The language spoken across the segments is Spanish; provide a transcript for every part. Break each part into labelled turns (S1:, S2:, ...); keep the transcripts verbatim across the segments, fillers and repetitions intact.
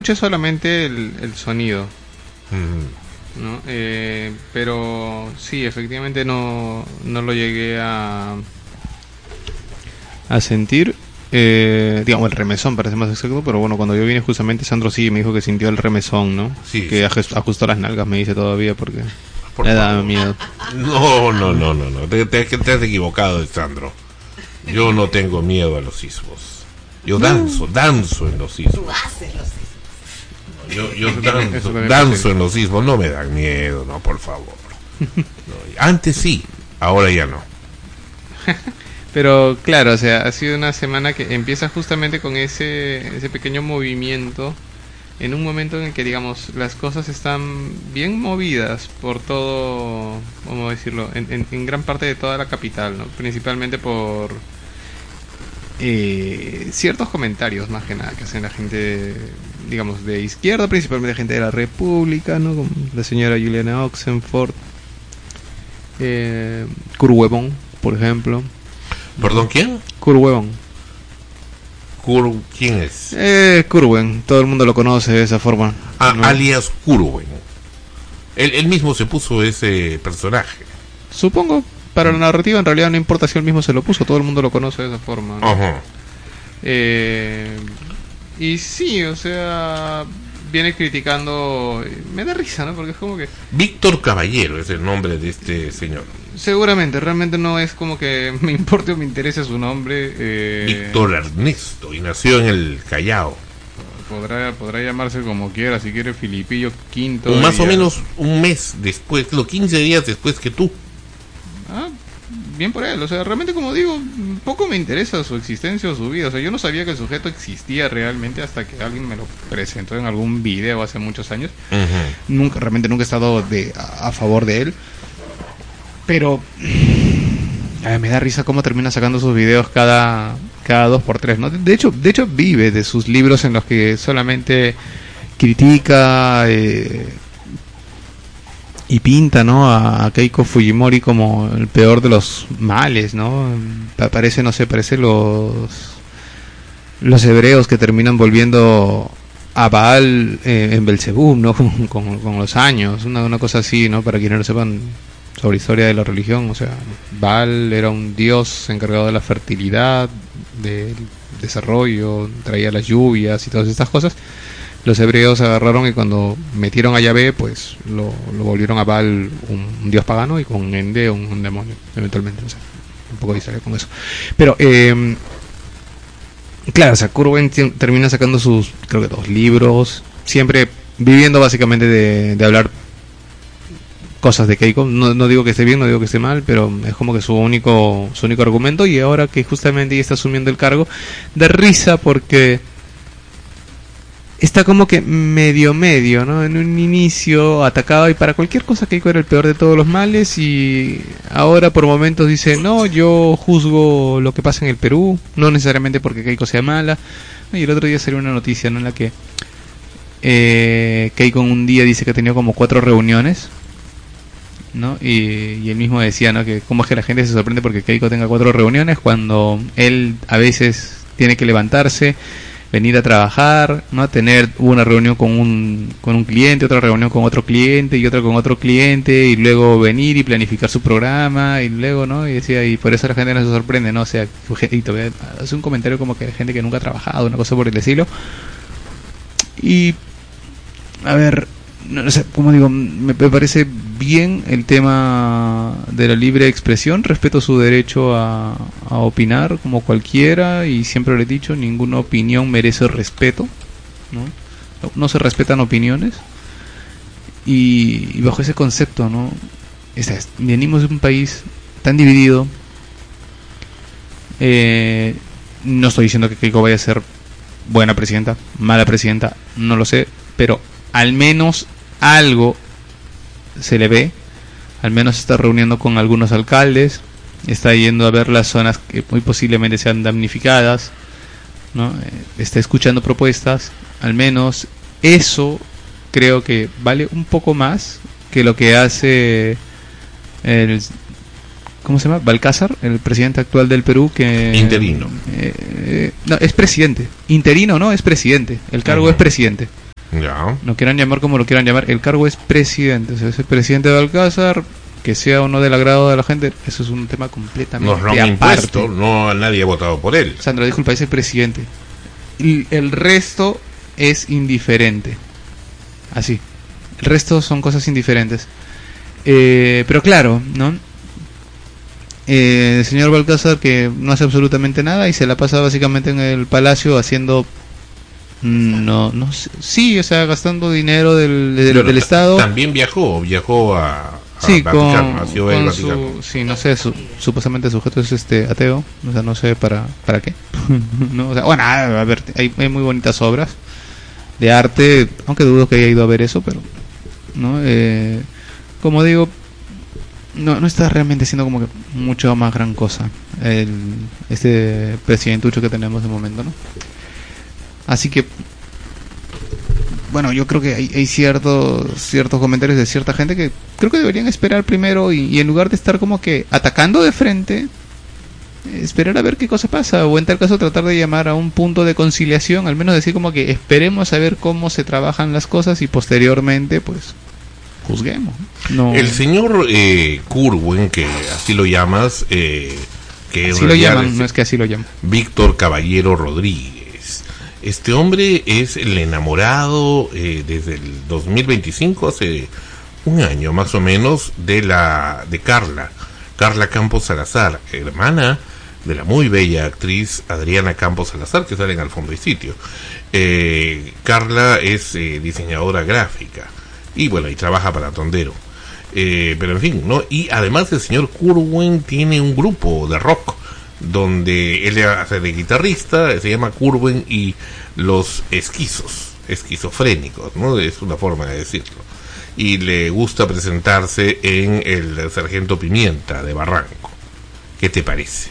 S1: escuché solamente el, el sonido,
S2: Mm.
S1: ¿no? Eh, pero sí, efectivamente no, no lo llegué a, a sentir. Eh, digamos, el remesón parece más exacto, pero bueno, cuando yo vine justamente Sandro sí me dijo que sintió el remesón, ¿no?
S2: Sí,
S1: que
S2: sí.
S1: ajust- ajustó las nalgas, me dice todavía, porque
S2: Por
S1: le da
S2: favor.
S1: miedo.
S2: No, no, no, no, no. Te, te, te has equivocado, Sandro. Yo no tengo miedo a los sismos. Yo danzo, danzo en los
S3: Tú
S2: sismos.
S3: haces los sismos.
S2: Yo, yo
S1: Eso
S2: danzo,
S1: también
S2: danzo
S1: pasa.
S2: en los sismos. No me dan miedo, no, por favor. No, antes sí, ahora ya no.
S1: Pero claro, o sea, ha sido una semana que empieza justamente con ese, ese pequeño movimiento, en un momento en el que, digamos, las cosas están bien movidas por todo, ¿cómo decirlo?, en, en, en gran parte de toda la capital, ¿no? Principalmente por eh, ciertos comentarios, más que nada, que hacen la gente, digamos, de izquierda, principalmente gente de la República, ¿no? Como la señora Juliana Oxenford, eh, Curhuevón, por ejemplo.
S2: ¿Perdón, quién?
S1: Curhuevón.
S2: Kur- ¿Quién es?
S1: Eh, Curwen, todo el mundo lo conoce de esa forma.
S2: Ah,
S1: ¿no?
S2: alias Kurwen. Él, él mismo se puso ese personaje.
S1: Supongo, para la narrativa en realidad no importa si él mismo se lo puso, todo el mundo lo conoce de esa forma, ¿no?
S2: Ajá.
S1: Eh, y sí, o sea, viene criticando, me da risa, ¿no? Porque es como que
S2: Víctor Caballero es el nombre de este señor.
S1: seguramente, realmente no es como que me importe o me interese su nombre. Eh,
S2: Víctor Ernesto, y nació en el Callao.
S1: podrá, podrá llamarse como quiera, si quiere Filipillo Quinto.
S2: Un más o
S1: ya.
S2: menos un mes después, los quince días después que tú.
S1: Ah, bien por él, o sea, realmente como digo, poco me interesa su existencia o su vida, o sea, yo no sabía que el sujeto existía realmente hasta que alguien me lo presentó en algún video hace muchos años.
S2: Ujú.
S1: Nunca, realmente nunca he estado de, a, a favor de él, pero ay, me da risa cómo termina sacando sus videos cada cada dos por tres, ¿no? De hecho, de hecho vive de sus libros en los que solamente critica eh, y pinta, ¿no? A, a Keiko Fujimori como el peor de los males, ¿no? Pa- Parece, no sé, parece los los hebreos que terminan volviendo a Baal eh, en Belzebú, ¿no? Con, con, con los años, una, una cosa así, ¿no? Para quienes no lo sepan sobre historia de la religión, o sea, Baal era un dios encargado de la fertilidad, del desarrollo, traía las lluvias y todas estas cosas. Los hebreos agarraron y cuando metieron a Yahvé, pues lo, lo volvieron a Baal un, un dios pagano y con Ende un, un demonio, eventualmente, o sea, un poco de historia con eso. Pero, eh, claro, o sea, Curwen t- termina sacando sus, creo que dos libros, siempre viviendo básicamente de, de hablar cosas de Keiko. No, no digo que esté bien, no digo que esté mal, pero es como que su único su único argumento. Y ahora que justamente ella está asumiendo el cargo, da risa porque está como que medio medio, ¿no? En un inicio atacaba y para cualquier cosa Keiko era el peor de todos los males, y ahora por momentos dice, no, yo juzgo lo que pasa en el Perú, no necesariamente porque Keiko sea mala. Y el otro día salió una noticia, ¿no? En la que eh, Keiko en un día dice que ha tenido como cuatro reuniones, ¿no? Y, y él mismo decía, ¿no? Que cómo es que la gente se sorprende porque Keiko tenga cuatro reuniones cuando él a veces tiene que levantarse, venir a trabajar, ¿no? Tener una reunión con un con un cliente, otra reunión con otro cliente y otra con otro cliente, y luego venir y planificar su programa, y luego, ¿no? Y decía, y por eso la gente no se sorprende, ¿no? O sea, y todavía hace un comentario como que hay gente que nunca ha trabajado, una cosa por el estilo. Y a ver, no, no sé, como digo, me, me parece bien el tema de la libre expresión, respeto su derecho a, a opinar como cualquiera, y siempre lo he dicho, ninguna opinión merece respeto, ¿no? No, no se respetan opiniones, y, y bajo ese concepto, ¿no? Esta es, venimos de un país tan dividido. Eh, no estoy diciendo que Keiko vaya a ser buena presidenta, mala presidenta, no lo sé, pero al menos algo se le ve, al menos se está reuniendo con algunos alcaldes, está yendo a ver las zonas que muy posiblemente sean damnificadas, ¿no? Eh, está escuchando propuestas, al menos eso creo que vale un poco más que lo que hace el, ¿cómo se llama? Balcázar, el presidente actual del Perú, que
S2: Interino.
S1: eh, eh, no, es presidente, interino no, es presidente, el cargo
S2: uh-huh.
S1: es presidente.
S2: Ya.
S1: Lo quieran llamar como lo quieran llamar, el cargo es presidente, o sea, es el presidente de Alcázar, que sea o no del agrado de la gente, eso es un tema completamente
S2: Nos roba
S1: aparte.
S2: impuestos, no nadie ha votado por él.
S1: Sandro, disculpa, es el presidente. Y el resto es indiferente. Así. El resto son cosas indiferentes. Eh, pero claro, ¿no? Eh, el señor Balcázar que no hace absolutamente nada y se la pasa básicamente en el palacio haciendo... No, no sé. Sí, o sea, gastando dinero del, del,
S2: Pero
S1: del
S2: ta-
S1: Estado.
S2: También viajó, viajó a, a
S1: Sí,
S2: Vaticano,
S1: con,
S2: a Ciudad del
S1: con
S2: Vaticano.
S1: su, sí, no sé, su, supuestamente el sujeto es este ateo, o sea, no sé para para qué. No, o sea, bueno, a ver, hay, hay muy bonitas obras de arte, aunque dudo que haya ido a ver eso, pero no, eh, como digo, no no está realmente siendo como que mucho más gran cosa el este presidentucho que tenemos de momento, ¿no? Así que bueno, yo creo que hay, hay ciertos ciertos comentarios de cierta gente que creo que deberían esperar primero y, y en lugar de estar como que atacando de frente, eh, esperar a ver qué cosa pasa o en tal caso tratar de llamar a un punto de conciliación, al menos decir como que esperemos a ver cómo se trabajan las cosas y posteriormente pues juzguemos. No,
S2: El señor eh, Curwen, que así lo llamas, eh, que en
S1: así lo
S2: realidad
S1: llaman,
S2: es
S1: no es que así lo llaman.
S2: Víctor Caballero Rodríguez. Este hombre es el enamorado eh, desde el dos mil veinticinco, hace un año más o menos, de la de Carla, Carla Campos Salazar, hermana de la muy bella actriz Adriana Campos Salazar, que sale en Al Fondo y Sitio. Eh, Carla es eh, diseñadora gráfica y bueno, y trabaja para Tondero. Eh, pero en fin, ¿no? Y además el señor Curwen tiene un grupo de rock donde él hace de guitarrista, se llama Curwen y los esquizos, esquizofrénicos, ¿no? Es una forma de decirlo. Y le gusta presentarse en el Sargento Pimienta de Barranco. ¿Qué te parece?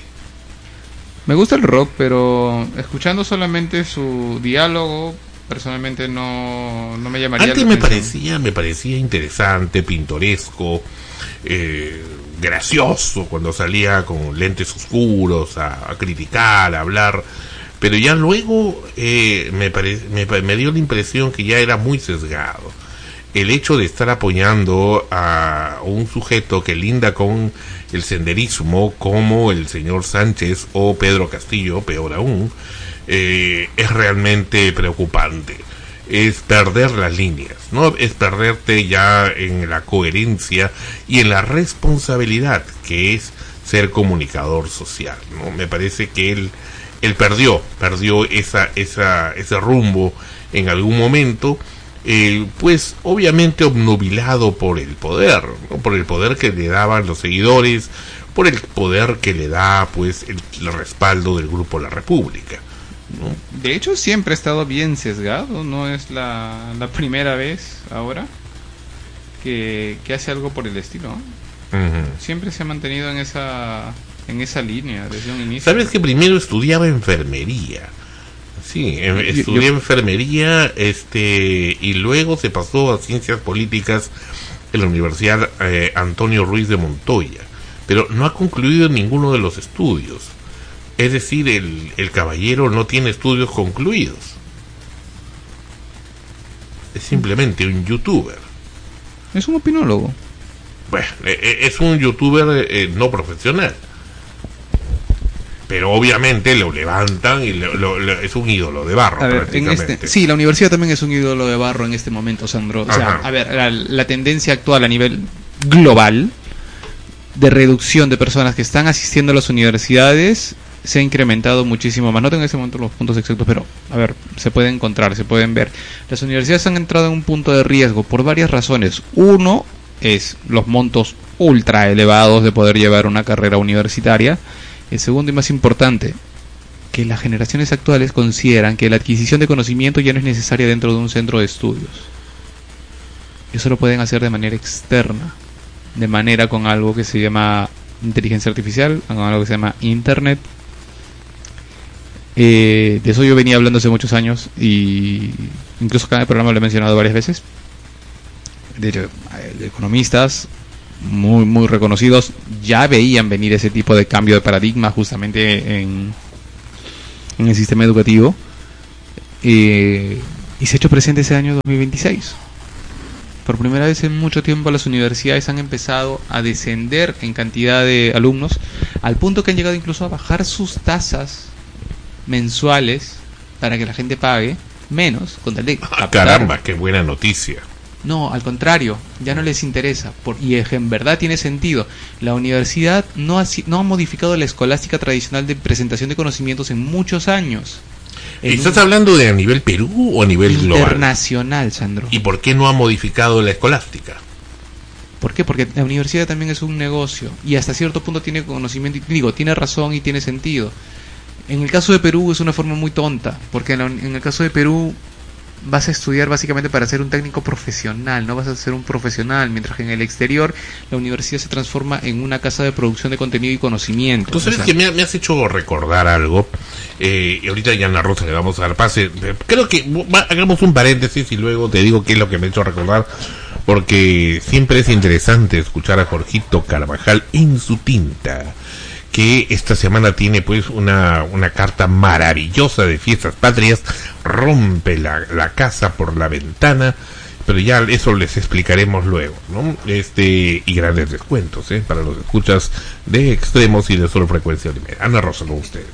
S1: Me gusta el rock, pero escuchando solamente su diálogo, personalmente no, no me llamaría
S2: Antes
S1: la
S2: me
S1: atención.
S2: parecía, me parecía interesante, pintoresco, eh, gracioso cuando salía con lentes oscuros a, a criticar, a hablar, pero ya luego eh, me, pare, me, me dio la impresión que ya era muy sesgado. El hecho de estar apoyando a un sujeto que linda con el senderismo como el señor Sánchez o Pedro Castillo, peor aún, eh, es realmente preocupante. Es perder las líneas, ¿no? Es perderte ya en la coherencia y en la responsabilidad que es ser comunicador social, ¿no? Me parece que él, él perdió, perdió esa, esa, ese rumbo en algún momento, eh, pues obviamente obnubilado por el poder, ¿no? Por el poder que le daban los seguidores, por el poder que le da pues el, el respaldo del Grupo La República, ¿no?
S1: De hecho, siempre ha estado bien sesgado, no es la, la primera vez ahora que, que hace algo por el estilo, ¿no?
S2: Uh-huh.
S1: Siempre se ha mantenido en esa en esa línea desde un inicio.
S2: Sabes que primero estudiaba enfermería, sí, em, estudió
S1: yo...
S2: enfermería, este, y luego se pasó a ciencias políticas en la Universidad eh, Antonio Ruiz de Montoya, pero no ha concluido ninguno de los estudios. Es decir, el, el caballero no tiene estudios concluidos. Es simplemente un youtuber.
S1: Es un opinólogo.
S2: Bueno, eh, es un youtuber eh, no profesional. Pero obviamente lo levantan y lo, lo, lo, es un ídolo de barro.
S1: A ver, en este, sí, la universidad también es un ídolo de barro en este momento, Sandro. O sea, a ver, la, la tendencia actual a nivel global de reducción de personas que están asistiendo a las universidades se ha incrementado muchísimo más. No tengo en este momento los puntos exactos, pero a ver, se puede encontrar, se pueden ver. Las universidades han entrado en un punto de riesgo por varias razones. Uno es los montos ultra elevados de poder llevar una carrera universitaria. El segundo y más importante, que las generaciones actuales consideran que la adquisición de conocimiento ya no es necesaria dentro de un centro de estudios. Eso lo pueden hacer de manera externa, de manera con algo que se llama inteligencia artificial, con algo que se llama internet. Eh, de eso yo venía hablando hace muchos años y incluso acá en el programa lo he mencionado varias veces. De hecho, economistas muy muy reconocidos ya veían venir ese tipo de cambio de paradigma justamente en, en el sistema educativo. Eh, y se ha hecho presente ese año dos mil veintiséis. Por primera vez en mucho tiempo las universidades han empezado a descender en cantidad de alumnos, al punto que han llegado incluso a bajar sus tasas mensuales para que la gente pague menos con tal de
S2: Ah,
S1: captar.
S2: caramba, qué buena noticia.
S1: No, al contrario, ya no les interesa, por, y es que en verdad tiene sentido. La universidad no ha, si- no ha modificado la escolástica tradicional de presentación de conocimientos en muchos años. En
S2: ¿Estás
S1: un-
S2: hablando de a nivel Perú o a nivel global?
S1: internacional, Sandro.
S2: ¿Y por qué no ha modificado la escolástica?
S1: ¿Por qué? Porque la universidad también es un negocio y hasta cierto punto tiene conocimiento, y digo, tiene razón y tiene sentido. En el caso de Perú es una forma muy tonta, porque en, la- en el caso de Perú vas a estudiar básicamente para ser un técnico profesional, no vas a ser un profesional, mientras que en el exterior la universidad se transforma en una casa de producción de contenido y conocimiento.
S2: Tú sabes
S1: O sea,
S2: que me, ha- me has hecho recordar algo, eh, y ahorita ya en la Rosa le vamos a dar pase. Eh, Creo que va- hagamos un paréntesis y luego te digo qué es lo que me ha hecho recordar, porque siempre es interesante escuchar a Jorgito Carvajal en su tinta, que esta semana tiene pues una, una carta maravillosa de fiestas patrias, rompe la, la casa por la ventana, pero ya eso les explicaremos luego, ¿no? Este, y grandes descuentos, ¿eh? Para los escuchas de extremos y de solo frecuencia primera. Ana Rosa, con usted.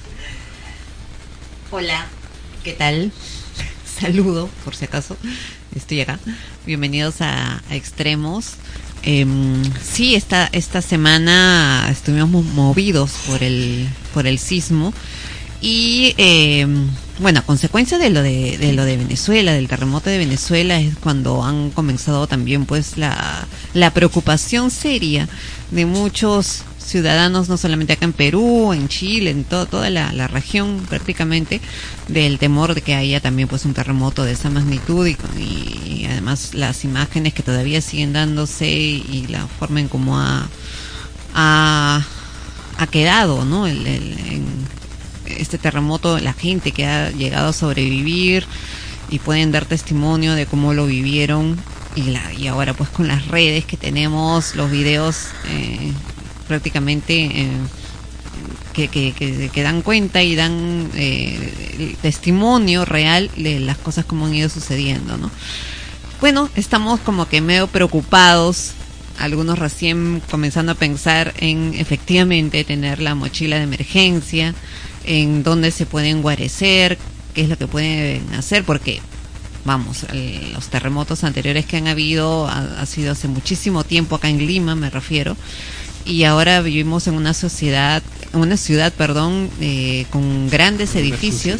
S3: Hola, ¿qué tal? Saludo, por si acaso, estoy acá. Bienvenidos a, a Extremos. Eh, sí, esta esta semana estuvimos mo- movidos por el por el sismo y eh, bueno, a consecuencia de lo de, de lo de Venezuela, del terremoto de Venezuela, es cuando han comenzado también pues la la preocupación seria de muchos ciudadanos, no solamente acá en Perú, en Chile, en to- toda la, la región prácticamente, del temor de que haya también pues un terremoto de esa magnitud y, con- y además las imágenes que todavía siguen dándose y la forma en cómo ha, ha, ha quedado, ¿no? El, el- en este terremoto, la gente que ha llegado a sobrevivir y pueden dar testimonio de cómo lo vivieron y, la, y ahora pues con las redes que tenemos, los videos eh, prácticamente eh, que, que, que, que dan cuenta y dan eh, el testimonio real de las cosas como han ido sucediendo, ¿no? Bueno, estamos como que medio preocupados, algunos recién comenzando a pensar en efectivamente tener la mochila de emergencia, en dónde se pueden guarecer, qué es lo que pueden hacer, porque vamos, el- los terremotos anteriores que han habido ha, ha sido hace muchísimo tiempo acá en Lima, me refiero, y ahora vivimos en una sociedad, en una ciudad, perdón, eh, con grandes edificios.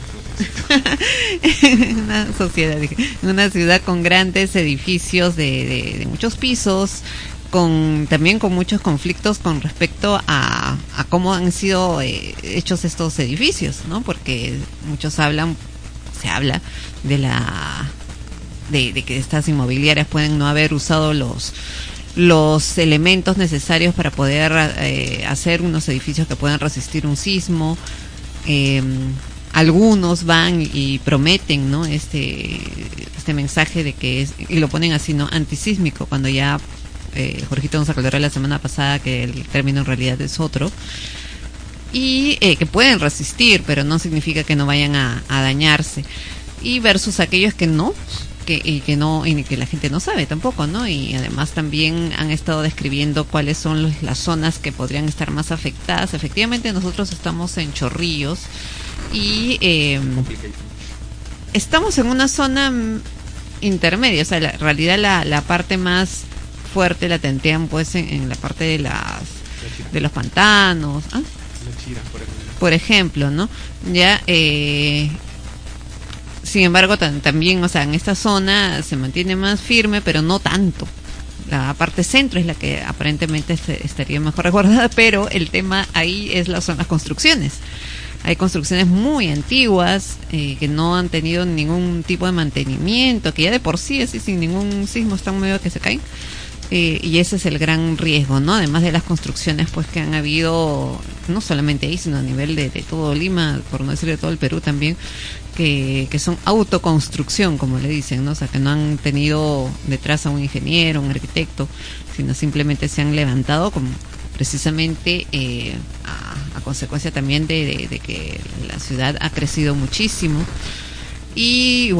S3: Una sociedad, dije, una ciudad con grandes edificios de, de, de muchos pisos, con también con muchos conflictos con respecto a, a cómo han sido eh, hechos estos edificios, ¿no? Porque muchos hablan, se habla de la de, de que estas inmobiliarias pueden no haber usado los los elementos necesarios para poder eh, hacer unos edificios que puedan resistir un sismo. Eh, algunos van y prometen, ¿no? Este este mensaje de que es, y lo ponen así, ¿no? Antisísmico, cuando ya eh, Jorgito nos aclaró la semana pasada que el término en realidad es otro. Y eh, que pueden resistir, pero no significa que no vayan a, a dañarse. Y versus aquellos que no, que, y que no, y que la gente no sabe tampoco, ¿no? Y además también han estado describiendo cuáles son los, las zonas que podrían estar más afectadas. Efectivamente nosotros estamos en Chorrillos y eh, estamos en una zona mm, intermedia, o sea, la, en realidad la, la parte más fuerte la tentean pues en, en la parte de las de los pantanos, ¿ah? Por ejemplo, ¿no? Ya, eh, sin embargo, tan, también, o sea, en esta zona se mantiene más firme, pero no tanto. La parte centro es la que aparentemente se, estaría mejor resguardada, pero el tema ahí es la, son las construcciones. Hay construcciones muy antiguas eh, que no han tenido ningún tipo de mantenimiento, que ya de por sí, así sin ningún sismo, están medio que se caen. Eh, y ese es el gran riesgo, ¿no? Además de las construcciones pues que han habido, no solamente ahí, sino a nivel de, de todo Lima, por no decir de todo el Perú también, que, que son autoconstrucción, como le dicen, ¿no? O sea, que no han tenido detrás a un ingeniero, un arquitecto, sino simplemente se han levantado como precisamente eh, a, a consecuencia también de, de, de que la ciudad ha crecido muchísimo. Y bueno,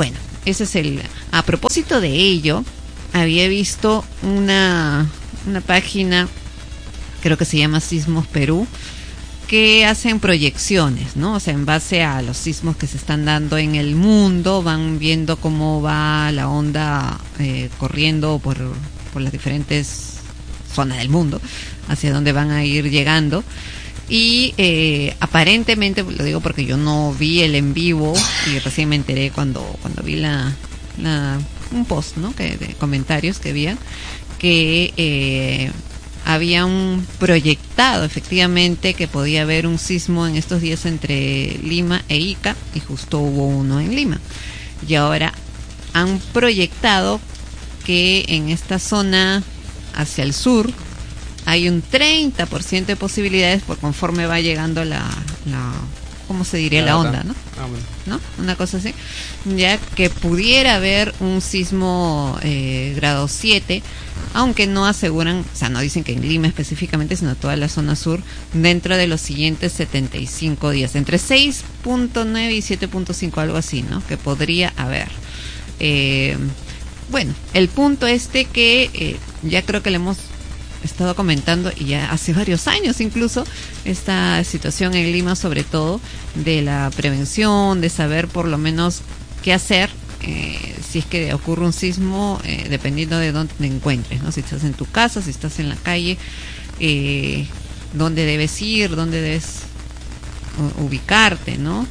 S3: ese es el... A propósito de ello, había visto una, una página, creo que se llama Sismos Perú, que hacen proyecciones, ¿no? O sea, en base a los sismos que se están dando en el mundo, van viendo cómo va la onda eh, corriendo por, por las diferentes zonas del mundo, hacia dónde van a ir llegando. Y eh, aparentemente, lo digo porque yo no vi el en vivo y recién me enteré cuando, cuando vi la, la un post, ¿no? Que, de comentarios que había, que... Eh, había un proyectado efectivamente que podía haber un sismo en estos días entre Lima e Ica, y justo hubo uno en Lima. Y ahora han proyectado que en esta zona hacia el sur hay un treinta por ciento de posibilidades por conforme va llegando la, la ¿cómo se diría? La onda, ¿no?
S1: Ah, bueno.
S3: ¿No? Una cosa así. Ya que pudiera haber un sismo eh, grado siete, aunque no aseguran, o sea, no dicen que en Lima específicamente, sino toda la zona sur, dentro de los siguientes setenta y cinco días, entre seis punto nueve y siete punto cinco, algo así, ¿no? Que podría haber. Eh, bueno, el punto este que eh, ya creo que le hemos estado comentando, y ya hace varios años incluso, esta situación en Lima, sobre todo, de la prevención, de saber por lo menos qué hacer eh, si es que ocurre un sismo, eh, dependiendo de dónde te encuentres, ¿no? Si estás en tu casa, si estás en la calle, eh, dónde debes ir, dónde debes ubicarte, ¿no?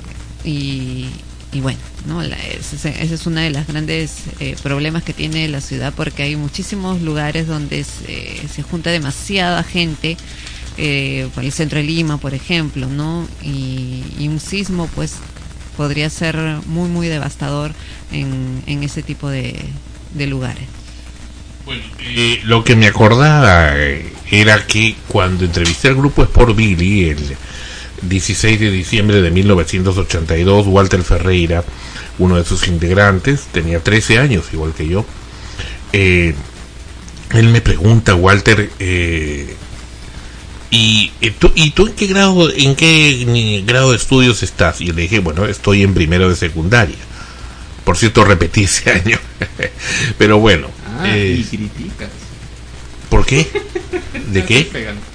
S3: Y, y bueno, ¿no? La, ese, ese es uno de los grandes eh, problemas que tiene la ciudad, porque hay muchísimos lugares donde se, se junta demasiada gente, eh, por el centro de Lima, por ejemplo, ¿no? Y, y un sismo, pues, podría ser muy, muy devastador en, en ese tipo de, de lugares.
S2: Bueno, eh, lo que me acordaba eh, era que cuando entrevisté al grupo Sport Billy el dieciséis de diciembre de mil novecientos ochenta y dos, Walter Ferreira, uno de sus integrantes, tenía trece años, igual que yo. Eh, él me pregunta, Walter, eh, ¿y, tú, ¿y tú en qué grado, en qué grado de estudios estás? Y le dije, bueno, estoy en primero de secundaria. Por cierto, repetí ese año. Pero bueno.
S1: Ah,
S2: eh,
S1: y criticas.
S2: ¿Por qué? ¿De qué?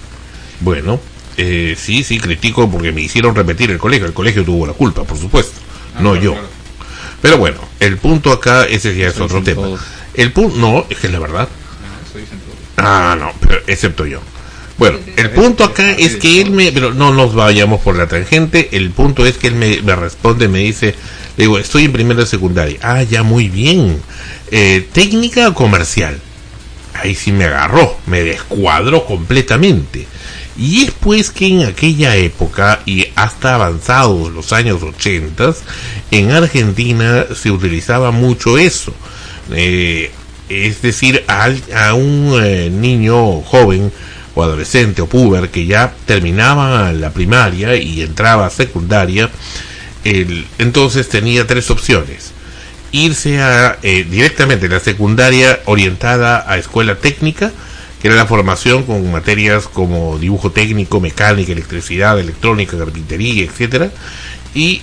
S2: Bueno, eh, sí, sí, critico porque me hicieron repetir el colegio. El colegio tuvo la culpa, por supuesto. Ah, no claro, yo. Claro. Pero bueno, el punto acá, ese ya es Eso otro tema. Todos. El punto, no, es que es la verdad.
S1: Ah, eso dicen todos.
S2: Ah, no, pero excepto yo. Bueno, el punto acá es que él me... Pero no nos vayamos por la tangente. El punto es que él me, me responde, me dice... Le digo, estoy en primero de secundaria. Ah, ya, muy bien. Eh, ¿Técnica o comercial? Ahí sí me agarró, me descuadró completamente. Y es pues que en aquella época, y hasta avanzados los años ochenta, en Argentina se utilizaba mucho eso. Eh, es decir, a, a un eh, niño joven o adolescente o puber que ya terminaba la primaria y entraba a secundaria, el, entonces tenía tres opciones: irse a eh, directamente a la secundaria orientada a escuela técnica, que era la formación con materias como dibujo técnico, mecánica, electricidad, electrónica, carpintería, etcétera, y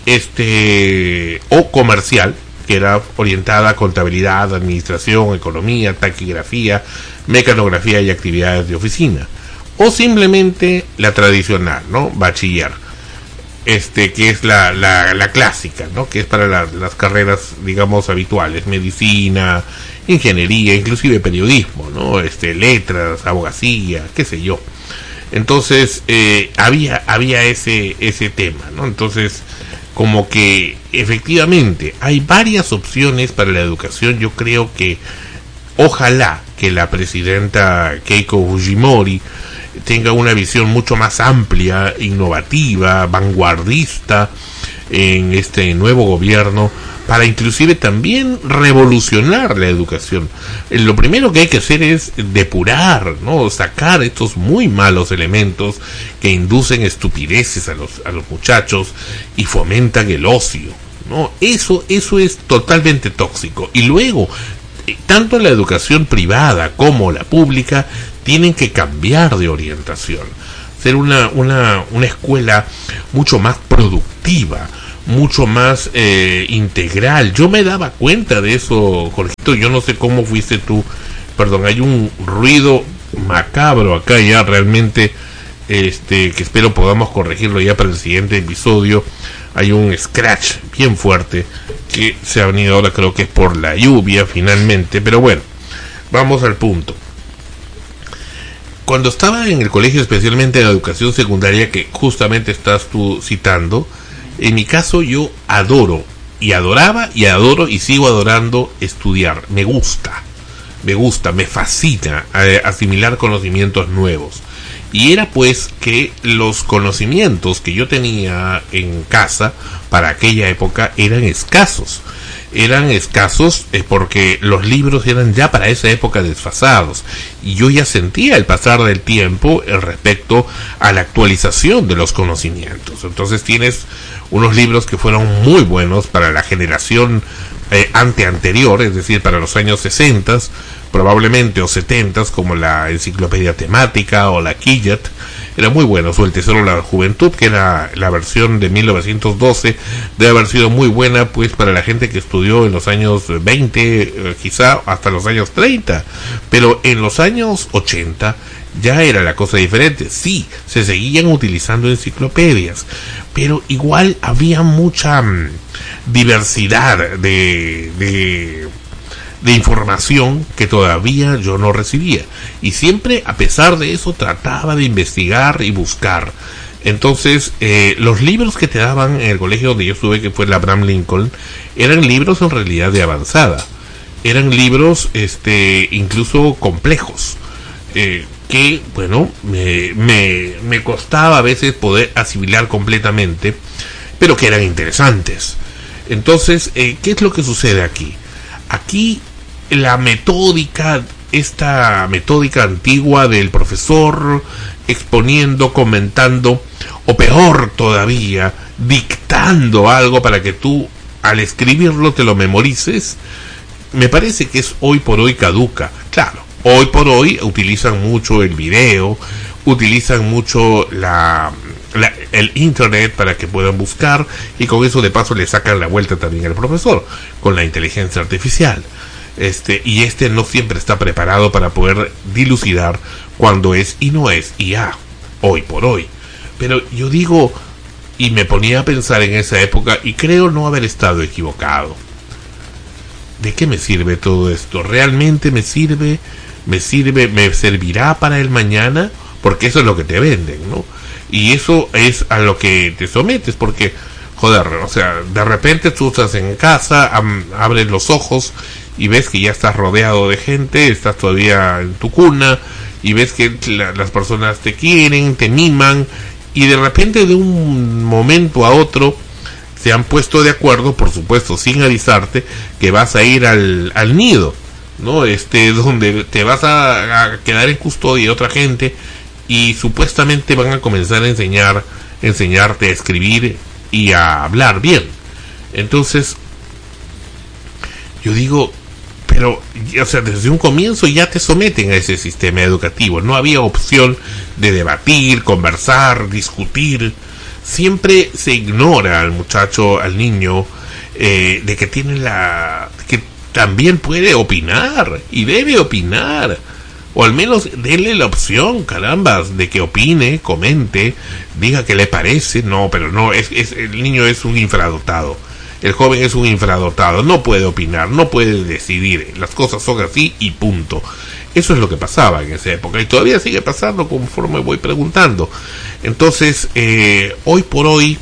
S2: este o comercial, que era orientada a contabilidad, administración, economía, taquigrafía, mecanografía y actividades de oficina, o simplemente la tradicional, ¿no? Bachiller, este que es la, la, la clásica, ¿no? Que es para la, las carreras, digamos, habituales: medicina, ingeniería, inclusive periodismo, ¿no? Este, letras, abogacía, qué sé yo. Entonces eh, había había ese ese tema, ¿no? Entonces, como que efectivamente hay varias opciones para la educación. Yo creo que ojalá que la presidenta Keiko Fujimori tenga una visión mucho más amplia, innovativa, vanguardista en este nuevo gobierno, para inclusive también revolucionar la educación. Lo primero que hay que hacer es depurar, ¿no? Sacar estos muy malos elementos que inducen estupideces a los a los muchachos y fomentan el ocio, ¿no? Eso eso es totalmente tóxico. Y luego, tanto la educación privada como la pública tienen que cambiar de orientación, ser una una una escuela mucho más productiva, mucho más eh, integral. Yo me daba cuenta de eso, Jorgito, yo no sé cómo fuiste tú, perdón, hay un ruido macabro acá ya realmente, este, que espero podamos corregirlo ya para el siguiente episodio. Hay un scratch bien fuerte que se ha venido ahora, creo que es por la lluvia finalmente, pero bueno, vamos al punto. Cuando estaba en el colegio, especialmente en la educación secundaria que justamente estás tú citando, en mi caso yo adoro, y adoraba, y adoro, y sigo adorando estudiar. Me gusta, me gusta, me fascina eh, asimilar conocimientos nuevos. Y era pues que los conocimientos que yo tenía en casa para aquella época eran escasos. Eran escasos eh, porque los libros eran ya para esa época desfasados. Y yo ya sentía el pasar del tiempo eh, respecto a la actualización de los conocimientos. Entonces tienes unos libros que fueron muy buenos para la generación eh, ante anterior, es decir, para los años sesenta, probablemente, o setenta, como la Enciclopedia Temática o la Quillat, era muy bueno. O el Tesoro de la Juventud, que era la versión de mil novecientos doce, debe haber sido muy buena pues para la gente que estudió en los años veinte, eh, quizá hasta los años treinta, pero en los años ochenta ya era la cosa diferente. Sí, se seguían utilizando enciclopedias, pero igual había mucha mm, diversidad de, de de información que todavía yo no recibía, y siempre a pesar de eso trataba de investigar y buscar. Entonces eh, los libros que te daban en el colegio donde yo estuve, que fue la Abraham Lincoln, eran libros en realidad de avanzada, eran libros este incluso complejos, eh, que bueno me, me, me costaba a veces poder asimilar completamente, pero que eran interesantes. Entonces eh, ¿qué es lo que sucede aquí? Aquí la metódica, esta metódica antigua del profesor exponiendo, comentando, o peor todavía, dictando algo para que tú al escribirlo te lo memorices, me parece que es hoy por hoy caduca. Claro, hoy por hoy utilizan mucho el video, utilizan mucho la, la el internet para que puedan buscar, y con eso de paso le sacan la vuelta también al profesor con la inteligencia artificial. Este, y este no siempre está preparado para poder dilucidar cuando es y no es I A, hoy por hoy. Pero yo digo, y me ponía a pensar en esa época, y creo no haber estado equivocado. ¿De qué me sirve todo esto? ¿Realmente me sirve? ¿Me sirve? ¿Me servirá para el mañana? Porque eso es lo que te venden, ¿no? Y eso es a lo que te sometes, porque, joder, o sea, de repente tú estás en casa, am, abres los ojos y ves que ya estás rodeado de gente, estás todavía en tu cuna, y ves que la, las personas te quieren, te miman, y de repente de un momento a otro se han puesto de acuerdo, por supuesto sin avisarte, que vas a ir al, al nido, ¿no? Este, donde te vas a, a quedar en custodia de otra gente, y supuestamente van a comenzar a enseñar, enseñarte a escribir y a hablar bien. Entonces yo digo, pero, o sea, desde un comienzo ya te someten a ese sistema educativo. No había opción de debatir, conversar, discutir. Siempre se ignora al muchacho, al niño, eh, de que tiene la, que también puede opinar y debe opinar, o al menos denle la opción, carambas, de que opine, comente, diga qué le parece. No, pero no, es, es el niño es un infradotado. El joven es un infradotado, no puede opinar, no puede decidir, las cosas son así y punto. Eso es lo que pasaba en esa época, y todavía sigue pasando conforme voy preguntando. Entonces, eh, hoy por hoy,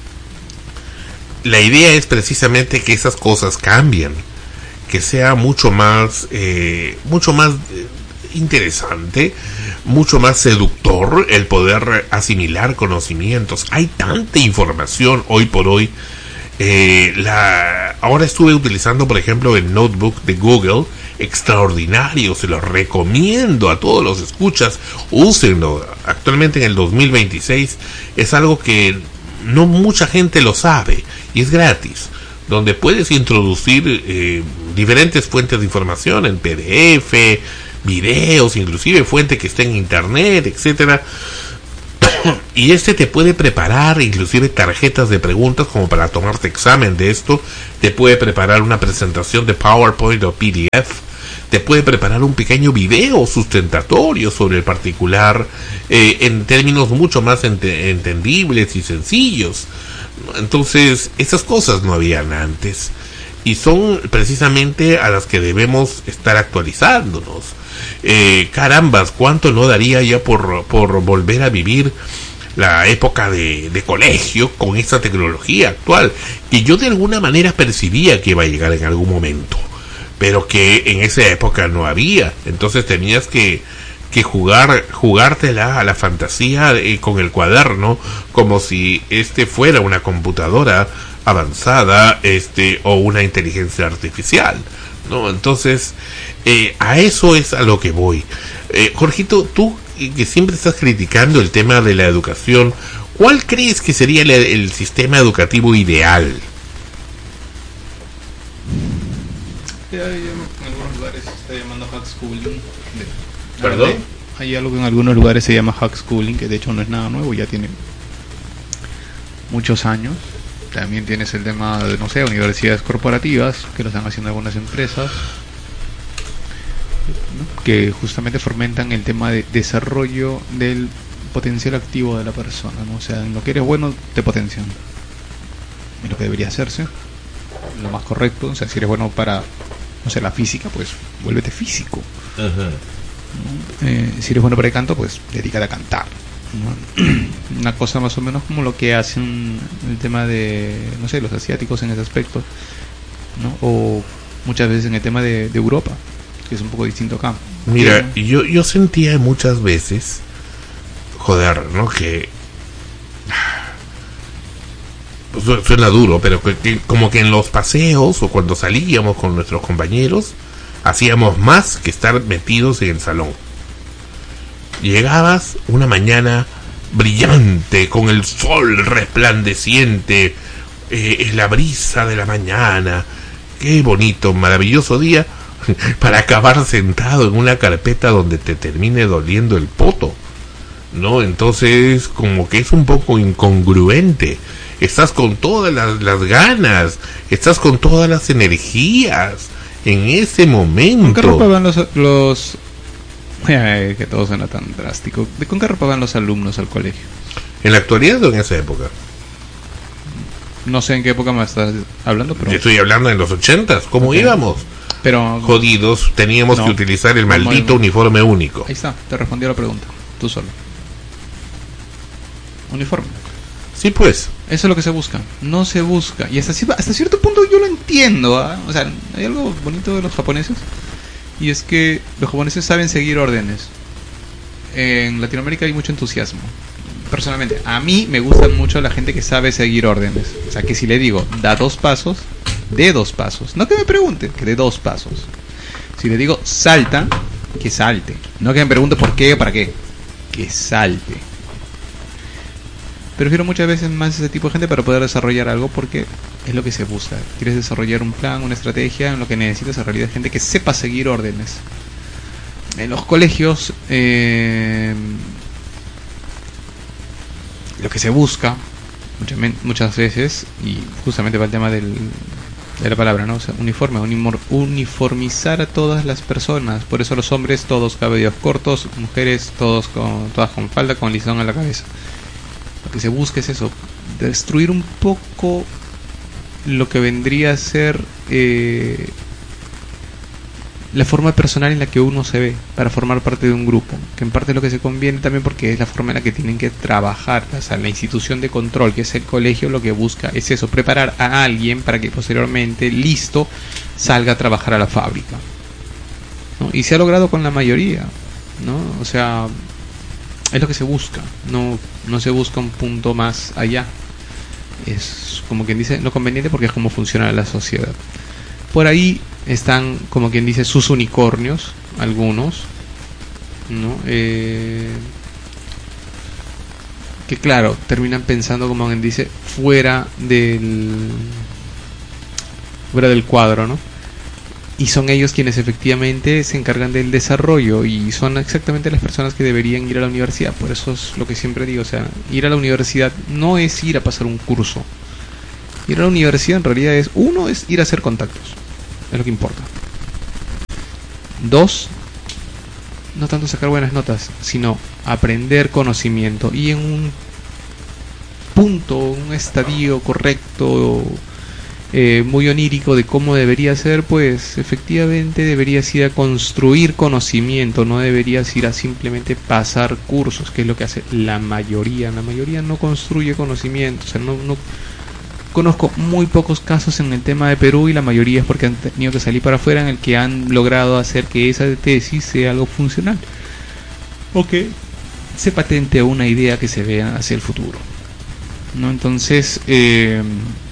S2: la idea es precisamente que esas cosas cambien, que sea mucho más, eh, mucho más eh, interesante, mucho más seductor el poder asimilar conocimientos. Hay tanta información hoy por hoy. Eh, la, ahora estuve utilizando, por ejemplo, el notebook de Google, extraordinario, se lo recomiendo a todos los escuchas, úsenlo. Actualmente en el dos mil veintiséis es algo que no mucha gente lo sabe, y es gratis, donde puedes introducir eh, diferentes fuentes de información en P D F, videos, inclusive fuente que esté en internet, etcétera. y este te puede preparar inclusive tarjetas de preguntas como para tomarte examen de esto, te puede preparar una presentación de PowerPoint o P D F, te puede preparar un pequeño video sustentatorio sobre el particular eh, en términos mucho más ent- entendibles y sencillos. Entonces, esas cosas no habían antes y son precisamente a las que debemos estar actualizándonos. Eh, carambas, cuánto no daría ya por, por volver a vivir la época de, de colegio con esta tecnología actual, que yo de alguna manera percibía que iba a llegar en algún momento, pero que en esa época no había. Entonces tenías que, que jugar, jugártela a la fantasía eh, con el cuaderno, como si este fuera una computadora avanzada, este, o una inteligencia artificial, ¿no? Entonces, eh, a eso es a lo que voy. Eh, Jorgito, tú que siempre estás criticando el tema de la educación, ¿cuál crees que sería el, el sistema educativo ideal?
S1: En algunos lugares se está llamando homeschooling.
S2: ¿Perdón?
S1: Hay algo que en algunos lugares se llama homeschooling, que de hecho no es nada nuevo, ya tiene muchos años. También tienes el tema de, no sé, universidades corporativas, que lo están haciendo algunas empresas, ¿no? Que justamente fomentan el tema de desarrollo del potencial activo de la persona, ¿no? O sea, en lo que eres bueno te potencian, en lo que debería hacerse, lo más correcto. O sea, si eres bueno para, no sé, la física, pues vuélvete físico.
S2: Ajá.
S1: ¿No? Eh, si eres bueno para el canto, pues dedícate a cantar, ¿no? Una cosa más o menos como lo que hacen el tema de, no sé, los asiáticos en ese aspecto, ¿no? O muchas veces en el tema de, de Europa, que es un poco distinto acá.
S2: Mira, ¿no? yo, yo sentía muchas veces, joder, ¿no? Que pues, suena duro, pero que, que, como que en los paseos o cuando salíamos con nuestros compañeros, hacíamos más que estar metidos en el salón. Llegabas una mañana brillante, con el sol resplandeciente, eh, la brisa de la mañana, qué bonito, maravilloso día, para acabar sentado en una carpeta donde te termine doliendo el poto, ¿no? Entonces, como que es un poco incongruente. Estás con todas las, las ganas, estás con todas las energías en ese momento.
S1: ¿Con qué ropa van los... los... Ay, que todo suena tan drástico. ¿De con qué ropa van los alumnos al colegio?
S2: ¿En la actualidad o en esa época?
S1: No sé en qué época me estás hablando, pero...
S2: Yo estoy hablando en los ochentas, ¿cómo okay. íbamos?
S1: Pero...
S2: Jodidos, teníamos no, que utilizar el maldito uniforme único.
S1: Ahí está, te respondí a la pregunta, tú solo. Uniforme.
S2: Sí, pues.
S1: Eso es lo que se busca. No se busca. Y hasta, hasta cierto punto yo lo entiendo, ¿eh? O sea, hay algo bonito de los japoneses. Y es que los japoneses saben seguir órdenes. En Latinoamérica hay mucho entusiasmo. Personalmente, a mí me gusta mucho la gente que sabe seguir órdenes. O sea, que si le digo, da dos pasos, dé dos pasos. No que me pregunte, que dé dos pasos. Si le digo, salta, que salte. No que me pregunte por qué o para qué. Que salte. Prefiero muchas veces más ese tipo de gente para poder desarrollar algo, porque es lo que se busca. Quieres desarrollar un plan, una estrategia, en lo que necesitas en realidad gente que sepa seguir órdenes. En los colegios, eh, lo que se busca muchas, muchas veces, y justamente va el tema del, de la palabra, ¿no? O sea, uniforme, unimor, uniformizar a todas las personas. Por eso los hombres todos cabellos cortos, mujeres todos con, todas con falda, con listón en la cabeza. Lo que se busca es eso, destruir un poco lo que vendría a ser eh, la forma personal en la que uno se ve para formar parte de un grupo, que en parte es lo que se conviene también porque es la forma en la que tienen que trabajar. O sea, la institución de control, que es el colegio, lo que busca es eso, preparar a alguien para que posteriormente, listo, salga a trabajar a la fábrica, ¿no? Y se ha logrado con la mayoría, ¿no? O sea, es lo que se busca, no, no se busca un punto más allá. Es como quien dice lo conveniente porque es como funciona la sociedad. Por ahí están, como quien dice, sus unicornios, algunos, ¿no? Eh, que claro, terminan pensando, como quien dice, fuera del fuera del cuadro, ¿no? y son ellos quienes efectivamente se encargan del desarrollo y son exactamente las personas que deberían ir a la universidad. Por eso es lo que siempre digo, o sea, ir a la universidad no es ir a pasar un curso. Ir a la universidad en realidad es, uno, es ir a hacer contactos, es lo que importa. Dos, no tanto sacar buenas notas, sino aprender conocimiento y en un punto, un estadio correcto, eh, muy onírico de cómo debería ser, pues efectivamente deberías ir a construir conocimiento, no deberías ir a simplemente pasar cursos, que es lo que hace la mayoría. La mayoría no construye conocimiento, o sea, no, no conozco muy pocos casos en el tema de Perú y la mayoría es porque han tenido que salir para afuera en el que han logrado hacer que esa tesis sea algo funcional o que se patente una idea que se vea hacia el futuro, ¿no? Entonces, eh,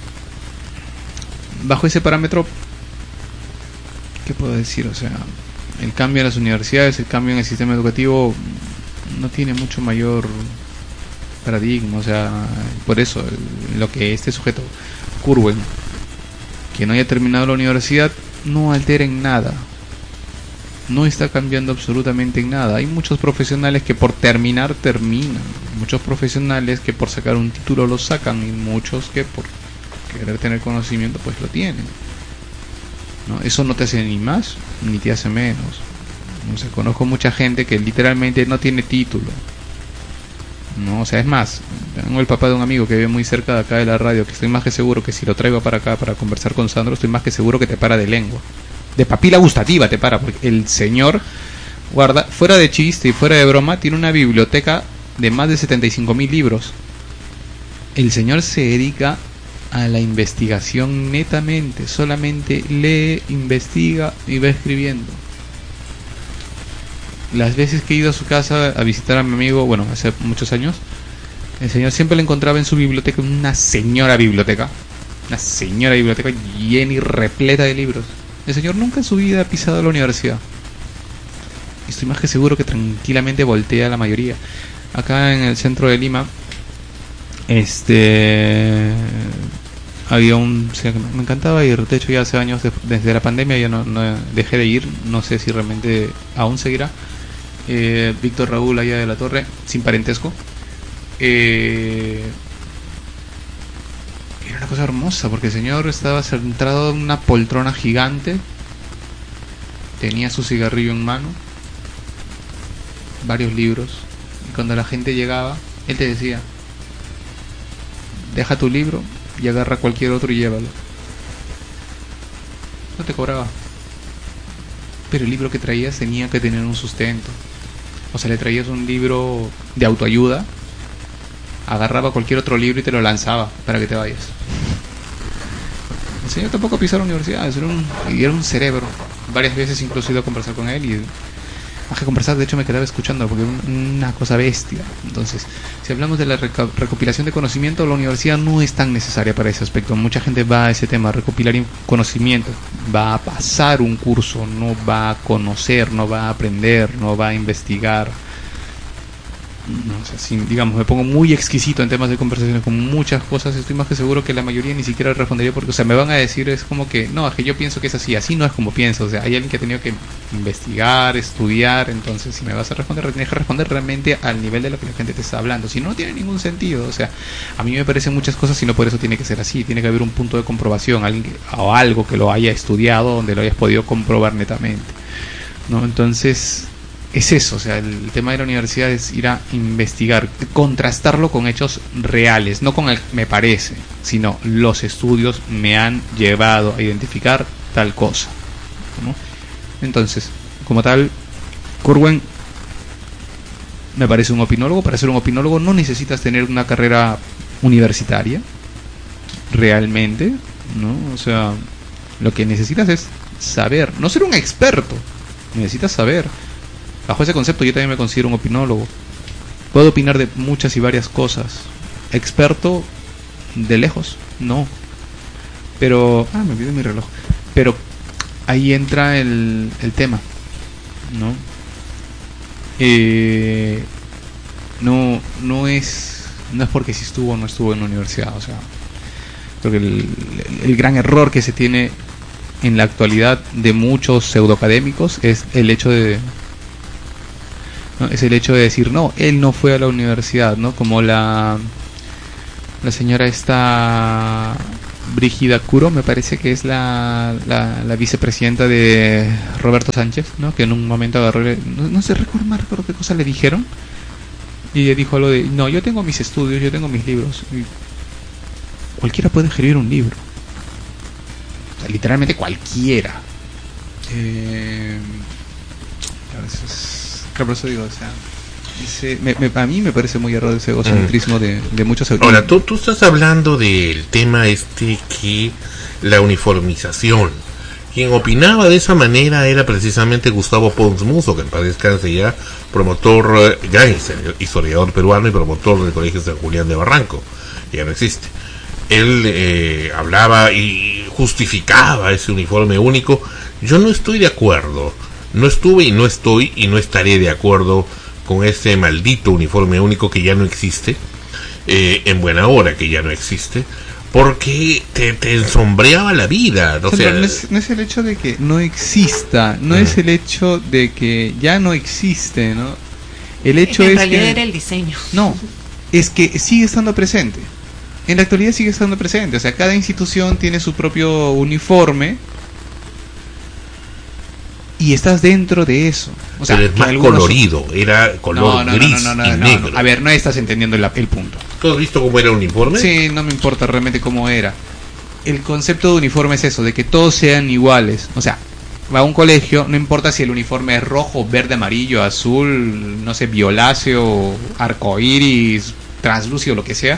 S1: bajo ese parámetro, ¿qué puedo decir? O sea, el cambio en las universidades, el cambio en el sistema educativo no tiene mucho mayor paradigma, o sea, por eso lo que este sujeto Curwen, que no haya terminado la universidad, no altera en nada, no está cambiando absolutamente en nada. Hay muchos profesionales que por terminar terminan, muchos profesionales que por sacar un título lo sacan y muchos que por querer tener conocimiento pues lo tienen, ¿no? Eso no te hace ni más ni te hace menos. O sea, conozco mucha gente que literalmente no tiene título, no, o sea, es más, tengo el papá de un amigo que vive muy cerca de acá de la radio, que estoy más que seguro que si lo traigo para acá para conversar con Sandro, estoy más que seguro que te para de lengua, de papila gustativa te para, porque el señor guarda, fuera de chiste y fuera de broma, tiene una biblioteca de más de setenta y cinco mil libros. El señor se dedica a la investigación netamente, solamente lee, investiga y va escribiendo. Las veces que he ido a su casa a visitar a mi amigo, bueno, hace muchos años, el señor siempre le encontraba en su biblioteca una señora biblioteca, una señora biblioteca llena y repleta de libros. El señor nunca en su vida ha pisado la universidad. Estoy más que seguro que tranquilamente voltea la mayoría. Acá en el centro de Lima, este, había un, o sea, que me encantaba ir. De hecho, ya hace años, de, desde la pandemia, ya no, no dejé de ir. No sé si realmente aún seguirá. Eh, Víctor Raúl allá de la Torre, sin parentesco. Eh, era una cosa hermosa porque el señor estaba centrado en una poltrona gigante, tenía su cigarrillo en mano, varios libros, y cuando la gente llegaba, él te decía: deja tu libro y agarra cualquier otro y llévalo. No te cobraba, pero el libro que traías tenía que tener un sustento. O sea, le traías un libro de autoayuda, agarraba cualquier otro libro y te lo lanzaba para que te vayas. El señor tampoco pisó la universidad, era un, era un cerebro. Varias veces incluso he ido a conversar con él y más que conversar, de hecho me quedaba escuchando porque era una cosa bestia. Entonces, si hablamos de la reca- recopilación de conocimiento, la universidad no es tan necesaria para ese aspecto. Mucha gente va a ese tema, a recopilar conocimiento, va a pasar un curso, no va a conocer, no va a aprender, no va a investigar. No, o sea, si, digamos, me pongo muy exquisito en temas de conversaciones con muchas cosas, estoy más que seguro que la mayoría ni siquiera respondería, porque, o sea, me van a decir, es como que, no, es que yo pienso que es así, así no es como pienso. O sea, hay alguien que ha tenido que investigar, estudiar. Entonces, si me vas a responder, tienes que responder realmente al nivel de lo que la gente te está hablando, si no, no tiene ningún sentido. O sea, a mí me parecen muchas cosas y no por eso tiene que ser así, tiene que haber un punto de comprobación, alguien que, o algo que lo haya estudiado, donde lo hayas podido comprobar netamente, ¿no? Entonces, es eso, o sea, el tema de la universidad es ir a investigar, contrastarlo con hechos reales, no con el me parece, sino los estudios me han llevado a identificar tal cosa, ¿no? Entonces, como tal, Curwen me parece un opinólogo. Para ser un opinólogo no necesitas tener una carrera universitaria, realmente, ¿no? O sea, lo que necesitas es saber, no ser un experto, necesitas saber. Bajo ese concepto yo también me considero un opinólogo. Puedo opinar de muchas y varias cosas. Experto de lejos, no. Pero, ah, me olvidé mi reloj. Pero ahí entra el, el tema, ¿no? Eh, no, no es, no es porque si estuvo o no estuvo en la universidad. O sea, creo que el, el, el gran error que se tiene en la actualidad de muchos pseudoacadémicos es el hecho de ¿no? es el hecho de decir no, él no fue a la universidad, ¿no? Como la la señora esta Brígida Curo, me parece que es la, la, la vicepresidenta de Roberto Sánchez, ¿no? Que en un momento agarró, no, no sé, recuerdo más, recuerdo qué cosa le dijeron, y ella dijo algo de, no, yo tengo mis estudios, yo tengo mis libros, y cualquiera puede escribir un libro, o sea, literalmente cualquiera. Eh, claro, eso es, claro, por eso digo, o sea, ese, me, me, a mí me parece muy errado ese egocentrismo mm. de, de muchos autores.
S2: Ahora, tú, tú estás hablando del tema este que la uniformización. Quien opinaba de esa manera era precisamente Gustavo Pons Muso, que en paz descanse ya, promotor, gran historiador peruano y promotor del Colegio San Julián de Barranco, ya no existe. Él eh, hablaba y justificaba ese uniforme único. Yo no estoy de acuerdo, no estuve y no estoy y no estaré de acuerdo con ese maldito uniforme único que ya no existe, eh, en buena hora que ya no existe, porque te, te ensombreaba la vida. O sea,
S1: no, es, no es el hecho de que no exista, no uh-huh. es el hecho de que ya no existe, ¿no? El hecho
S3: en
S1: es
S3: realidad
S1: que
S3: era el diseño.
S1: No, es que sigue estando presente. En la actualidad sigue estando presente. O sea, cada institución tiene su propio uniforme y estás dentro de eso. O sea,
S2: pero es más algunos... colorido, era color
S1: no, no,
S2: gris
S1: no, no, no,
S2: y
S1: no,
S2: negro.
S1: No. A ver, no estás entendiendo el, el punto.
S2: ¿Tú has visto cómo era el uniforme?
S1: Sí, no me importa realmente cómo era. El concepto de uniforme es eso, de que todos sean iguales. O sea, va a un colegio, no importa si el uniforme es rojo, verde, amarillo, azul, no sé, violáceo, arcoíris, translúcido, lo que sea.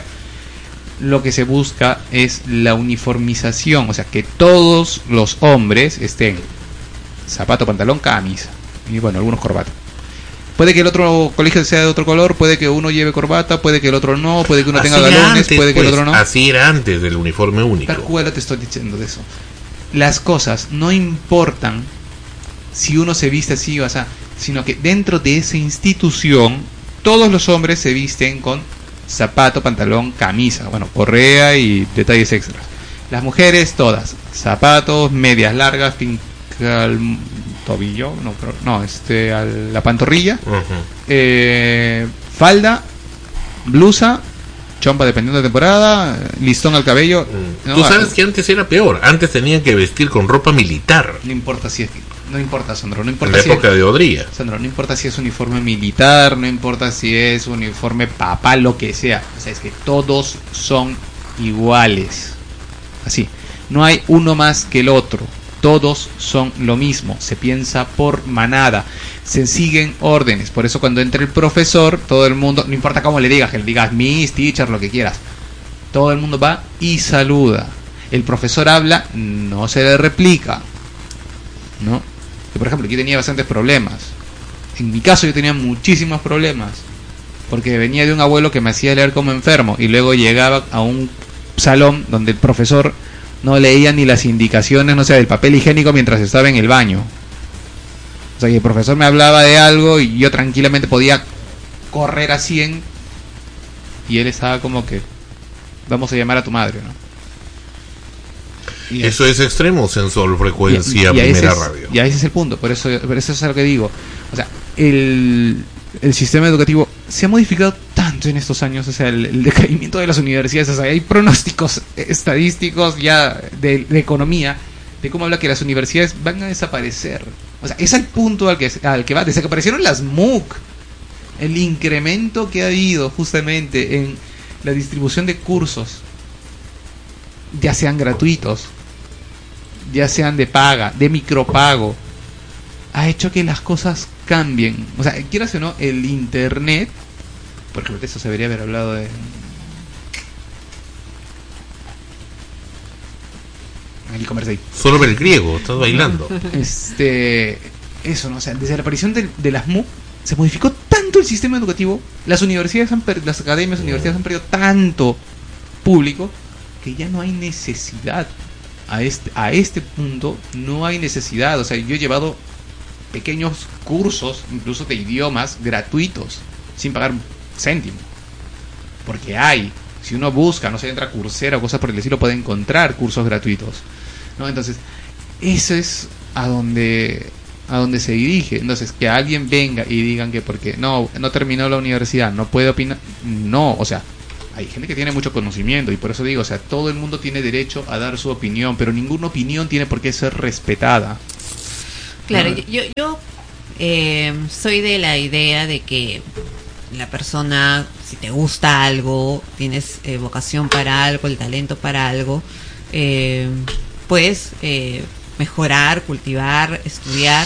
S1: Lo que se busca es la uniformización, o sea, que todos los hombres estén zapato, pantalón, camisa y bueno, algunos corbata. Puede que el otro colegio sea de otro color, puede que uno lleve corbata, puede que el otro no, puede que uno
S2: así
S1: tenga galones,
S2: antes,
S1: puede que
S2: pues,
S1: el otro no.
S2: Así era antes del uniforme único.
S1: Tal cual te estoy diciendo de eso. Las cosas no importan si uno se viste así o así, sino que dentro de esa institución todos los hombres se visten con zapato, pantalón, camisa, bueno, correa y detalles extras. Las mujeres todas, zapatos, medias largas, fin al tobillo, no, no, este, a la pantorrilla, uh-huh. eh, falda, blusa, chompa dependiendo de temporada, listón al cabello.
S2: Mm. No, tú sabes a... que antes era peor, antes tenían que vestir con ropa militar.
S1: No importa si es, no importa, Sandro, no importa
S2: en la
S1: si
S2: época
S1: es,
S2: de Odría.
S1: Sandro, no importa si es uniforme militar, no importa si es uniforme papal, lo que sea, o sea, es que todos son iguales, así, no hay uno más que el otro. Todos son lo mismo, se piensa por manada, se siguen órdenes. Por eso cuando entra el profesor, todo el mundo, no importa cómo le digas, que le digas miss, teacher, lo que quieras, todo el mundo va y saluda. El profesor habla, no se le replica, ¿no? Yo, por ejemplo, yo tenía bastantes problemas. En mi caso yo tenía muchísimos problemas, porque venía de un abuelo que me hacía leer como enfermo, y luego llegaba a un salón donde el profesor no leía ni las indicaciones, no sé, del papel higiénico mientras estaba en el baño. O sea, que el profesor me hablaba de algo y yo tranquilamente podía correr a cien y él estaba como que vamos a llamar a tu madre, ¿no? Y
S2: eso es, es extremo, sensor, frecuencia,
S1: y, y
S2: primera
S1: es,
S2: radio.
S1: Y ese es el punto, por eso, por eso es lo que digo. O sea, el, el sistema educativo se ha modificado tanto en estos años, o sea, el, el decaimiento de las universidades, o sea, hay pronósticos estadísticos ya de, de economía, de cómo habla que las universidades van a desaparecer. O sea, es al punto al que, al que va, desde que aparecieron las M U C, el incremento que ha habido justamente en la distribución de cursos, ya sean gratuitos, ya sean de paga, de micropago, ha hecho que las cosas cambien. O sea, quieras o no, el internet, por ejemplo, de eso se debería haber hablado de el e-commerce ahí.
S2: Solo ver el griego, estás bailando.
S1: Este, eso, ¿no? O sea, desde la aparición de, de las M U C se modificó tanto el sistema educativo, las universidades han per- las academias, las universidades han perdido tanto público que ya no hay necesidad. A este, a este punto no hay necesidad. O sea, yo he llevado pequeños cursos, incluso de idiomas, gratuitos, sin pagar un céntimo. Porque hay, si uno busca, no sé, entra a Coursera o cosas por el estilo, puede encontrar cursos gratuitos, ¿no? Entonces, eso es a donde a donde se dirige. Entonces, que alguien venga y digan que porque no no terminó la universidad no puede opinar, no, o sea, hay gente que tiene mucho conocimiento y por eso digo, o sea, todo el mundo tiene derecho a dar su opinión, pero ninguna opinión tiene por qué ser respetada.
S3: Claro,
S1: ¿no?
S3: yo, yo eh, soy de la idea de que la persona, si te gusta algo, tienes eh, vocación para algo, el talento para algo, eh, puedes eh, mejorar, cultivar, estudiar,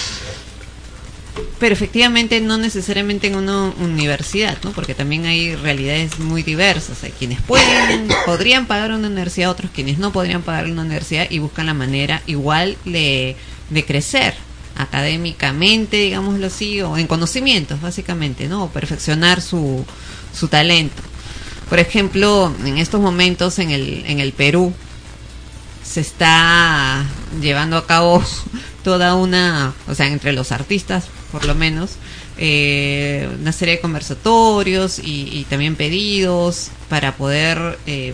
S3: pero efectivamente no necesariamente en una universidad, ¿no? Porque también hay realidades muy diversas. Hay quienes pueden, podrían pagar una universidad, otros quienes no podrían pagar una universidad y buscan la manera igual de, de crecer académicamente, digámoslo así, o en conocimientos, básicamente, ¿no? O perfeccionar su, su talento. Por ejemplo, en estos momentos en el, en el Perú se está llevando a cabo toda una, o sea, entre los artistas, por lo menos, eh, una serie de conversatorios y, y también pedidos para poder eh,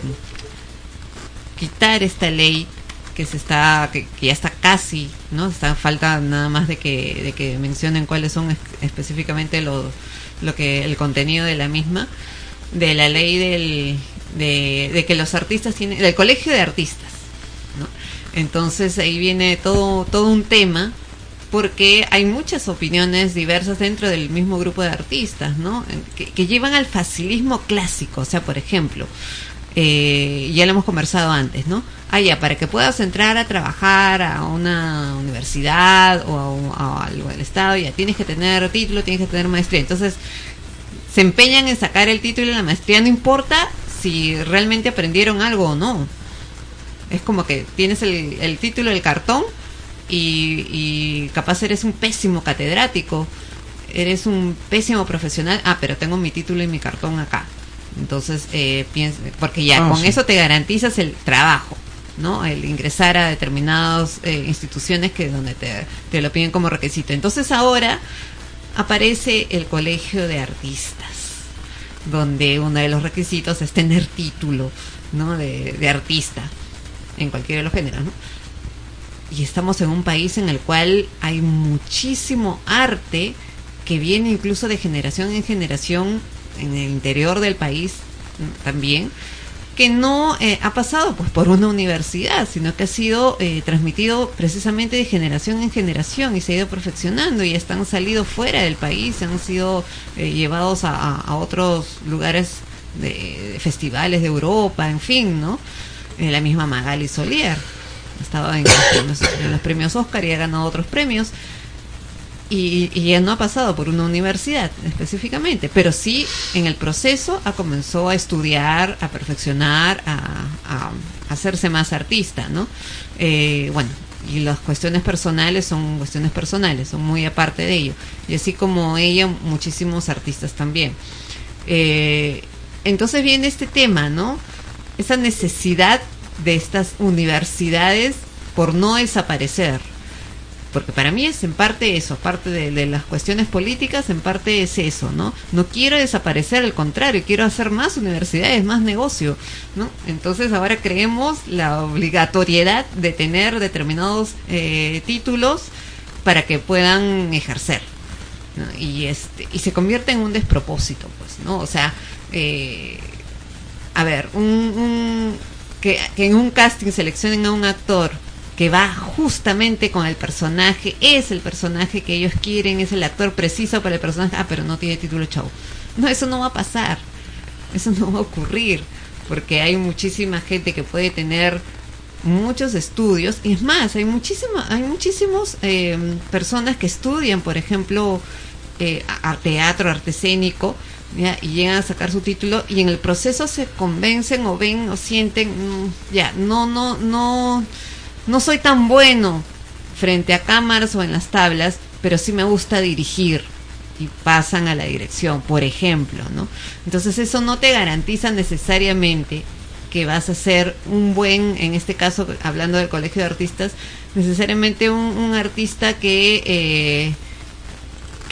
S3: quitar esta ley que se está que, que ya está casi, ¿no? Está falta nada más de que de que mencionen cuáles son es, específicamente lo lo que el contenido de la misma, de la ley del de, de que los artistas tienen, del colegio de artistas, ¿no? Entonces ahí viene todo todo un tema, porque hay muchas opiniones diversas dentro del mismo grupo de artistas, ¿no? Que, que llevan al facilismo clásico. O sea, por ejemplo, eh, ya lo hemos conversado antes, ¿no? Ah, ya, para que puedas entrar a trabajar a una universidad o a, a algo del Estado, ya tienes que tener título, tienes que tener maestría. Entonces, se empeñan en sacar el título y la maestría, no importa si realmente aprendieron algo o no. Es como que tienes el, el título, el cartón, y, y capaz eres un pésimo catedrático, eres un pésimo profesional. Ah, pero tengo mi título y mi cartón acá. Entonces, eh, piensa, porque ya
S1: Ah,
S3: con
S1: sí.
S3: eso te garantizas el trabajo, ¿no? El ingresar a determinadas eh, instituciones que donde te, te lo piden como requisito. Entonces ahora aparece el colegio de artistas, donde uno de los requisitos es tener título, ¿no? De, de artista, en cualquiera de los géneros, ¿no? Y estamos en un país en el cual hay muchísimo arte que viene incluso de generación en generación en el interior del país, ¿no? También, que no eh, ha pasado pues por una universidad, sino que ha sido eh, transmitido precisamente de generación en generación y se ha ido perfeccionando y están salido fuera del país, han sido eh, llevados a, a, a otros lugares de, de festivales de Europa, en fin, ¿no? Eh, la misma Magali Solier estaba en, en, los, en los premios Oscar y ha ganado otros premios. Y, y él no ha pasado por una universidad específicamente, pero sí en el proceso ha comenzado a estudiar, a perfeccionar, a, a, a hacerse más artista, ¿no? Eh, bueno, y las cuestiones personales son cuestiones personales, son muy aparte de ello. Y así como ella, muchísimos artistas también. Eh, entonces viene este tema, ¿no? Esa necesidad de estas universidades por no desaparecer. Porque para mí es en parte eso, parte de, de las cuestiones políticas, en parte es eso, ¿no? No quiero desaparecer, al contrario, quiero hacer más universidades, más negocio, ¿no? Entonces ahora creemos la obligatoriedad de tener determinados eh, títulos para que puedan ejercer, ¿no? Y este y se convierte en un despropósito, pues, ¿no? O sea, eh, a ver, un, un que, que en un casting seleccionen a un actor que va justamente con el personaje, es el personaje que ellos quieren, es el actor preciso para el personaje, ah, pero no tiene título, chavo. No, eso no va a pasar, eso no va a ocurrir, porque hay muchísima gente que puede tener muchos estudios, y es más, hay muchísima, hay muchísimos eh, personas que estudian, por ejemplo, eh, a- teatro, arte escénico, ¿ya? Y llegan a sacar su título y en el proceso se convencen o ven o sienten, mm, ya, no, no, no... no soy tan bueno frente a cámaras o en las tablas, pero sí me gusta dirigir, y pasan a la dirección, por ejemplo, ¿no? Entonces eso no te garantiza necesariamente que vas a ser un buen, en este caso hablando del colegio de artistas, necesariamente un, un artista que eh,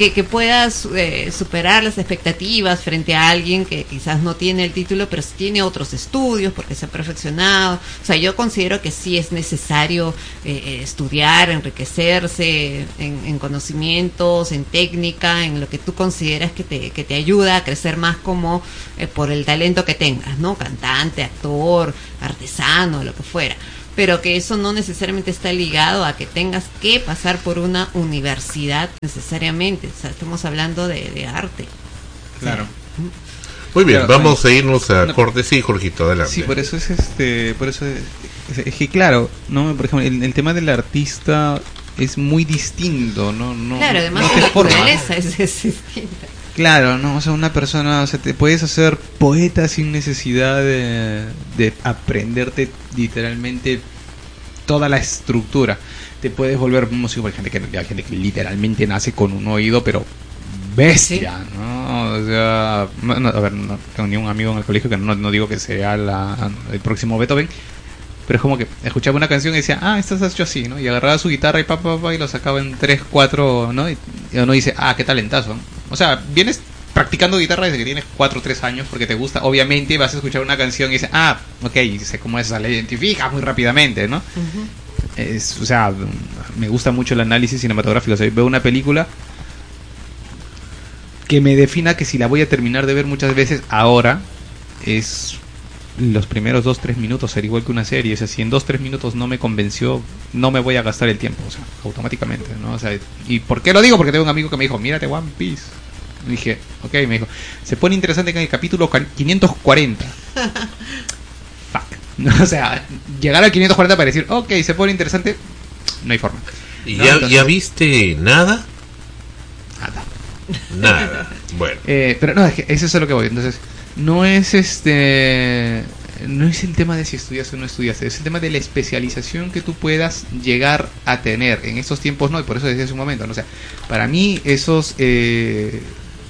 S3: que, que puedas eh, superar las expectativas frente a alguien que quizás no tiene el título, pero sí tiene otros estudios porque se ha perfeccionado. O sea, yo considero que sí es necesario eh, estudiar, enriquecerse en, en conocimientos, en técnica, en lo que tú consideras que te, que te ayuda a crecer más como eh, por el talento que tengas, ¿no? Cantante, actor, artesano, lo que fuera. Pero que eso no necesariamente está ligado a que tengas que pasar por una universidad necesariamente. O sea, estamos hablando de, de arte.
S1: Claro.
S2: Muy bien,
S1: Claro,
S2: vamos
S1: no,
S2: a irnos a
S1: no,
S2: cortes. Sí, Jorgito, adelante.
S1: Sí, por eso es este, por eso es, es- es que claro, no, por ejemplo, el, el tema del artista es muy distinto, no, no.
S3: Claro, además
S1: no
S3: la
S1: te forma.
S3: naturaleza es, es distinta.
S1: Claro, no, o sea, una persona, o sea, te puedes hacer poeta sin necesidad de, de aprenderte literalmente toda la estructura. Te puedes volver músico, hay gente que, hay gente que literalmente nace con un oído, pero bestia,
S3: Sí.
S1: ¿no? O sea, no, no, a ver, no tengo ni un amigo en el colegio que no, no digo que sea la, el próximo Beethoven, pero es como que escuchaba una canción y decía, ah, esto está hecho así, ¿no? Y agarraba su guitarra y pa, pa, pa, y lo sacaba en tres, cuatro, ¿no? Y, y uno dice, ah, qué talentazo, ¿no? O sea, vienes practicando guitarra desde que tienes cuatro o tres años porque te gusta. Obviamente vas a escuchar una canción y dices, ah, ok, sé cómo es, la identificas muy rápidamente, ¿no?
S3: Ujú.
S1: Es, o sea, me gusta mucho el análisis cinematográfico. O sea, veo una película que me defina que si la voy a terminar de ver muchas veces ahora, es los primeros dos tres minutos, ser igual que una serie. O sea, si en dos tres minutos no me convenció, no me voy a gastar el tiempo, o sea, automáticamente, ¿no? O sea, ¿y por qué lo digo? Porque tengo un amigo que me dijo, mírate One Piece. Y dije, ok, me dijo, se pone interesante en el capítulo quinientos cuarenta. Fuck. O sea, llegar al quinientos cuarenta para decir, ok, se pone interesante, no hay forma.
S2: ¿Y
S1: ¿No?
S2: ya,
S1: Entonces-
S2: ya viste nada?
S1: Nada.
S2: Nada. Bueno.
S1: Eh, pero no, es que eso es a lo que voy. Entonces, no es este. No es el tema de si estudias o no estudias, es el tema de la especialización que tú puedas llegar a tener en estos tiempos, no, y por eso decía hace un momento, ¿no? O sea, para mí esos eh,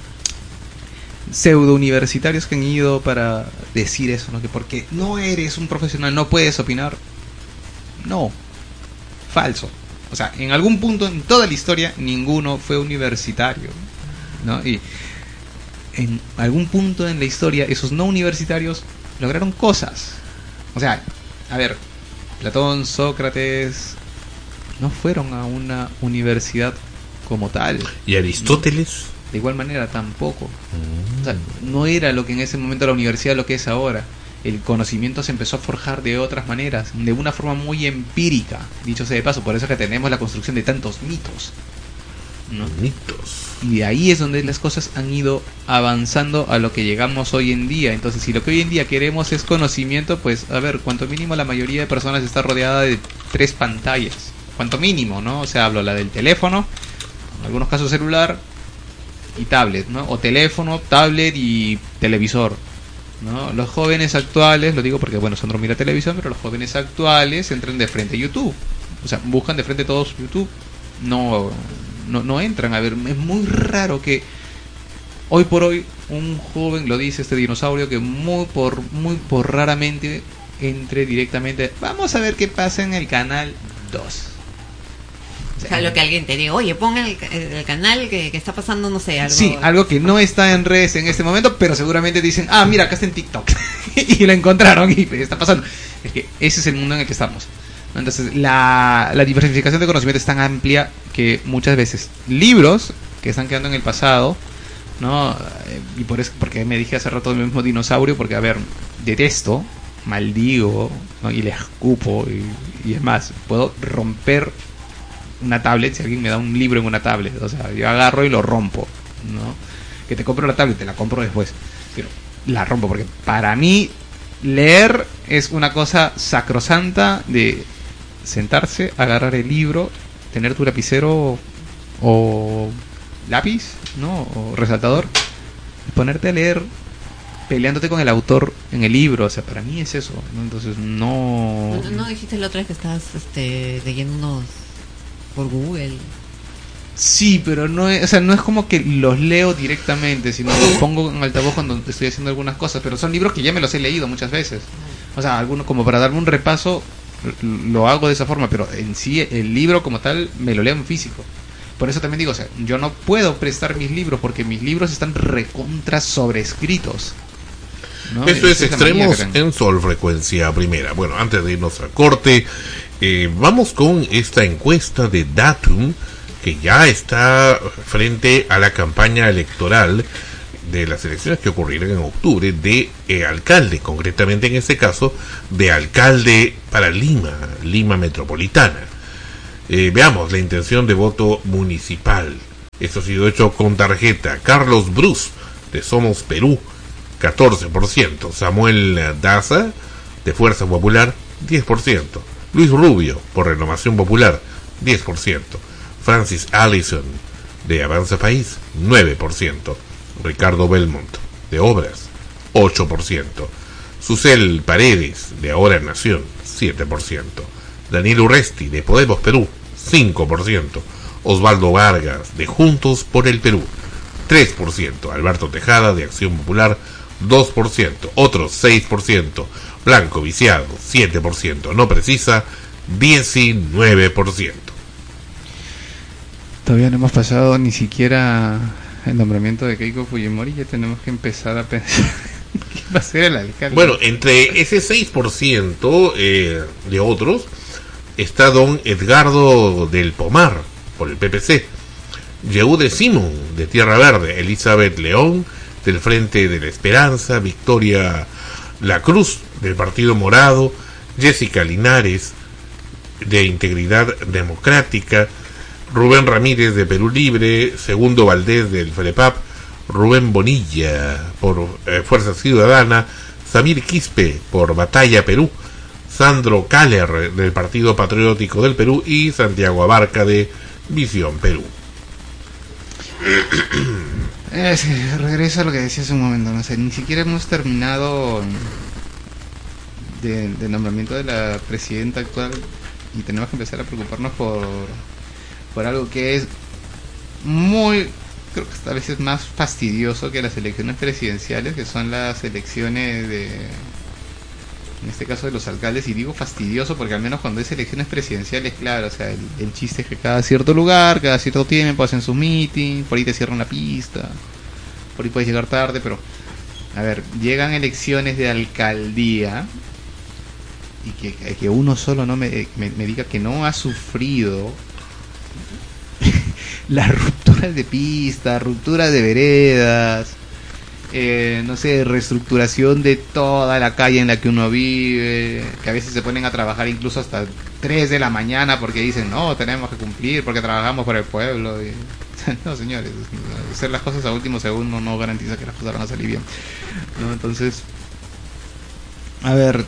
S1: pseudo universitarios que han ido para decir eso, ¿no? Que porque no eres un profesional no puedes opinar, no, falso. O sea, en algún punto en toda la historia ninguno fue universitario, ¿no? Y en algún punto en la historia esos no universitarios lograron cosas. O sea, a ver, Platón, Sócrates no fueron a una universidad como tal.
S2: ¿Y Aristóteles?
S1: De igual manera tampoco. O sea, no era lo que en ese momento la universidad lo que es ahora. El conocimiento se empezó a forjar de otras maneras, de una forma muy empírica, dicho sea de paso. Por eso es que tenemos la construcción de tantos mitos, ¿no?
S2: Mitos.
S1: Y de ahí es donde las cosas han ido avanzando a lo que llegamos hoy en día. Entonces, si lo que hoy en día queremos es conocimiento, pues, a ver, cuanto mínimo la mayoría de personas está rodeada de tres pantallas. Cuanto mínimo, ¿no? O sea, hablo la del teléfono, en algunos casos celular y tablet, ¿no? O teléfono, tablet y televisor, ¿no? Los jóvenes actuales, lo digo porque, bueno, Sandro mira televisión, pero los jóvenes actuales entran de frente a YouTube. O sea, buscan de frente todos YouTube. No... No, no entran a ver, es muy raro que hoy por hoy un joven, lo dice este dinosaurio, que muy por muy por raramente entre directamente, vamos a ver qué pasa en el canal dos.
S3: O sea, lo que alguien te diga, oye, pon el, el canal que, que está pasando, no sé, algo.
S1: Sí, algo que no está en redes en este momento, pero seguramente dicen, ah, mira, acá está en TikTok. Y lo encontraron y está pasando. Es que ese es el mundo en el que estamos. Entonces, la, la diversificación de conocimiento es tan amplia que muchas veces libros que están quedando en el pasado, ¿no? Eh, Y por eso, porque me dije hace rato el mismo dinosaurio, porque, a ver, detesto, maldigo, ¿no? Y le escupo, y, y es más, puedo romper una tablet si alguien me da un libro en una tablet. O sea, yo agarro y lo rompo, ¿no? Que te compro la tablet, te la compro después, pero la rompo, porque para mí leer es una cosa sacrosanta de sentarse, agarrar el libro, tener tu lapicero o lápiz, ¿no? O resaltador, y ponerte a leer peleándote con el autor en el libro. O sea, para mí es eso, ¿no? Entonces no...
S3: ¿No, no dijiste la otra vez que estabas este, leyendo unos por Google?
S1: Sí, pero no es, o sea, no es como que los leo directamente, sino los pongo en altavoz cuando estoy haciendo algunas cosas, pero son libros que ya me los he leído muchas veces. O sea, algunos como para darme un repaso lo hago de esa forma, pero en sí el libro como tal me lo leo en físico. Por eso también digo, o sea, yo no puedo prestar mis libros porque mis libros están recontra sobrescritos, ¿no?
S2: Esto es
S1: Esa la manía
S2: Extremos
S1: que tengo.
S2: en Sol Frecuencia Primera. Bueno, antes de irnos al corte, eh, vamos con esta encuesta de Datum, que ya está frente a la campaña electoral de las elecciones que ocurrirán en octubre de eh, alcalde, concretamente en este caso de alcalde para Lima, Lima Metropolitana. Eh, veamos la intención de voto municipal. Esto ha sido hecho con tarjeta. Carlos Bruce, de Somos Perú, catorce por ciento. Samuel Daza, de Fuerza Popular, diez por ciento. Luis Rubio, por Renovación Popular, diez por ciento. Francis Allison, de Avanza País, nueve por ciento. Ricardo Belmont, de Obras, ocho por ciento. Susel Paredes, de Ahora Nación, siete por ciento. Daniel Urresti, de Podemos Perú, cinco por ciento. Osvaldo Vargas, de Juntos por el Perú, tres por ciento. Alberto Tejada, de Acción Popular, dos por ciento. Otros, seis por ciento. Blanco Viciado, siete por ciento. No Precisa, diecinueve por ciento.
S1: Todavía no hemos pasado ni siquiera el nombramiento de Keiko Fujimori, ya tenemos que empezar a pensar quién va a ser el alcalde.
S2: Bueno, entre ese seis por ciento eh, de otros está don Edgardo del Pomar, por el P P C, Yehude Simón, de Tierra Verde, Elizabeth León, del Frente de la Esperanza, Victoria La Cruz, del Partido Morado, Jessica Linares, de Integridad Democrática, Rubén Ramírez, de Perú Libre, Segundo Valdés, del FREPAP, Rubén Bonilla, por eh, Fuerza Ciudadana, Samir Quispe, por Batalla Perú, Sandro Kaller, del Partido Patriótico del Perú, y Santiago Abarca, de Visión Perú.
S1: Eh, sí, regresa a lo que decía hace un momento, no sé, ni siquiera hemos terminado de- del nombramiento de la presidenta actual y tenemos que empezar a preocuparnos por, por algo que es muy, creo que a veces más fastidioso que las elecciones presidenciales, que son las elecciones de, en este caso de los alcaldes. Y digo fastidioso porque al menos cuando es elecciones presidenciales, claro, o sea, el, el chiste es que cada cierto lugar, cada cierto tiempo hacen sus meetings, por ahí te cierran la pista, por ahí puedes llegar tarde, pero a ver, llegan elecciones de alcaldía y que, que uno solo no me, me, me diga que no ha sufrido las rupturas de pistas, rupturas de veredas, eh, no sé, reestructuración de toda la calle en la que uno vive, que a veces se ponen a trabajar incluso hasta tres de la mañana porque dicen, no, tenemos que cumplir porque trabajamos por el pueblo. Y, no, señores, hacer las cosas a último segundo no garantiza que las cosas van a salir bien, ¿no? Entonces, a ver,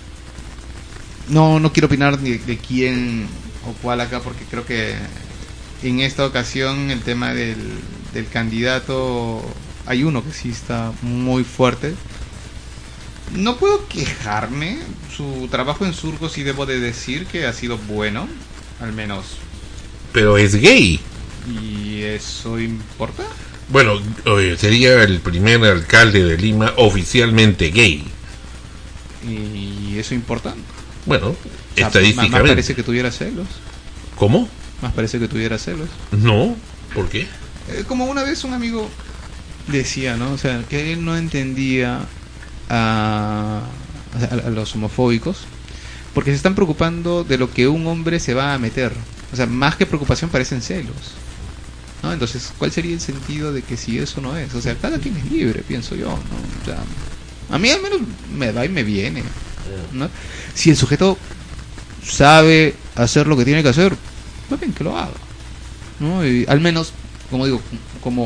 S1: no no quiero opinar de, de quién o cuál acá, porque creo que en esta ocasión el tema del, del candidato, hay uno que sí está muy fuerte. No puedo quejarme, su trabajo en Surco sí debo de decir que ha sido bueno, al menos.
S2: Pero es gay.
S1: ¿Y eso importa?
S2: Bueno, eh, sería el primer alcalde de Lima oficialmente gay.
S1: ¿Y eso importa?
S2: Bueno,
S1: O sea,
S2: estadísticamente.
S1: más parece que tuviera celos.
S2: ¿Cómo?
S1: Más parece que tuviera celos.
S2: No, ¿por qué?
S1: Eh, como una vez un amigo decía, ¿no? O sea, que él no entendía a, a, a los homofóbicos porque se están preocupando de lo que un hombre se va a meter. O sea, más que preocupación parecen celos, ¿no? Entonces, ¿cuál sería el sentido de que si eso no es? O sea, cada quien es libre, pienso yo, ¿no? O sea, a mí al menos me va y me viene, ¿no? Si el sujeto sabe hacer lo que tiene que hacer, pues bien que lo haga, ¿no? Y al menos, como digo, como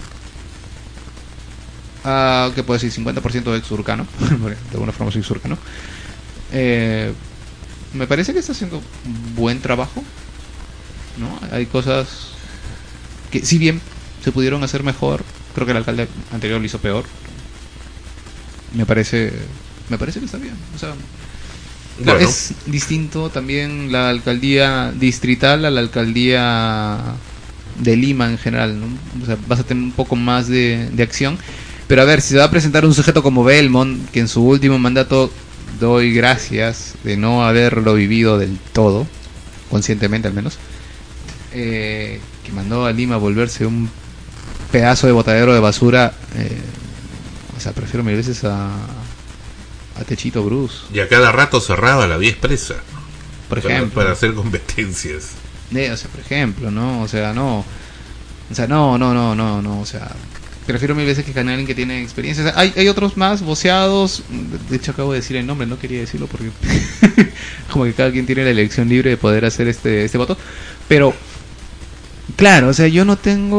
S1: uh, ¿qué puedo decir? cincuenta por ciento ex surcano, de alguna forma soy surcano, eh, me parece que está haciendo un buen trabajo, ¿no? Hay cosas que si bien se pudieron hacer mejor, creo que el alcalde anterior lo hizo peor. Me parece me parece que está bien, o sea, claro,
S2: Bueno.
S1: es distinto también la alcaldía distrital a la alcaldía de Lima en general, ¿no? O sea, vas a tener un poco más de, de acción. Pero a ver, si se va a presentar un sujeto como Belmont, que en su último mandato doy gracias de no haberlo vivido del todo, conscientemente al menos, eh, que mandó a Lima a volverse un pedazo de botadero de basura, eh, o sea, prefiero mil veces a, a Techito Bruce.
S2: Y a cada rato cerraba la vía expresa.
S1: Por
S2: Para,
S1: ejemplo.
S2: para hacer competencias.
S1: Eh, o sea, por ejemplo, ¿no? O sea, no. O sea, no, no, no, no, no. O sea, prefiero mil veces que gane alguien que tiene experiencia. O sea, hay, hay otros más voceados. De hecho, acabo de decir el nombre, no quería decirlo porque. como que cada quien tiene la elección libre de poder hacer este, este voto. Pero, claro, o sea, yo no tengo.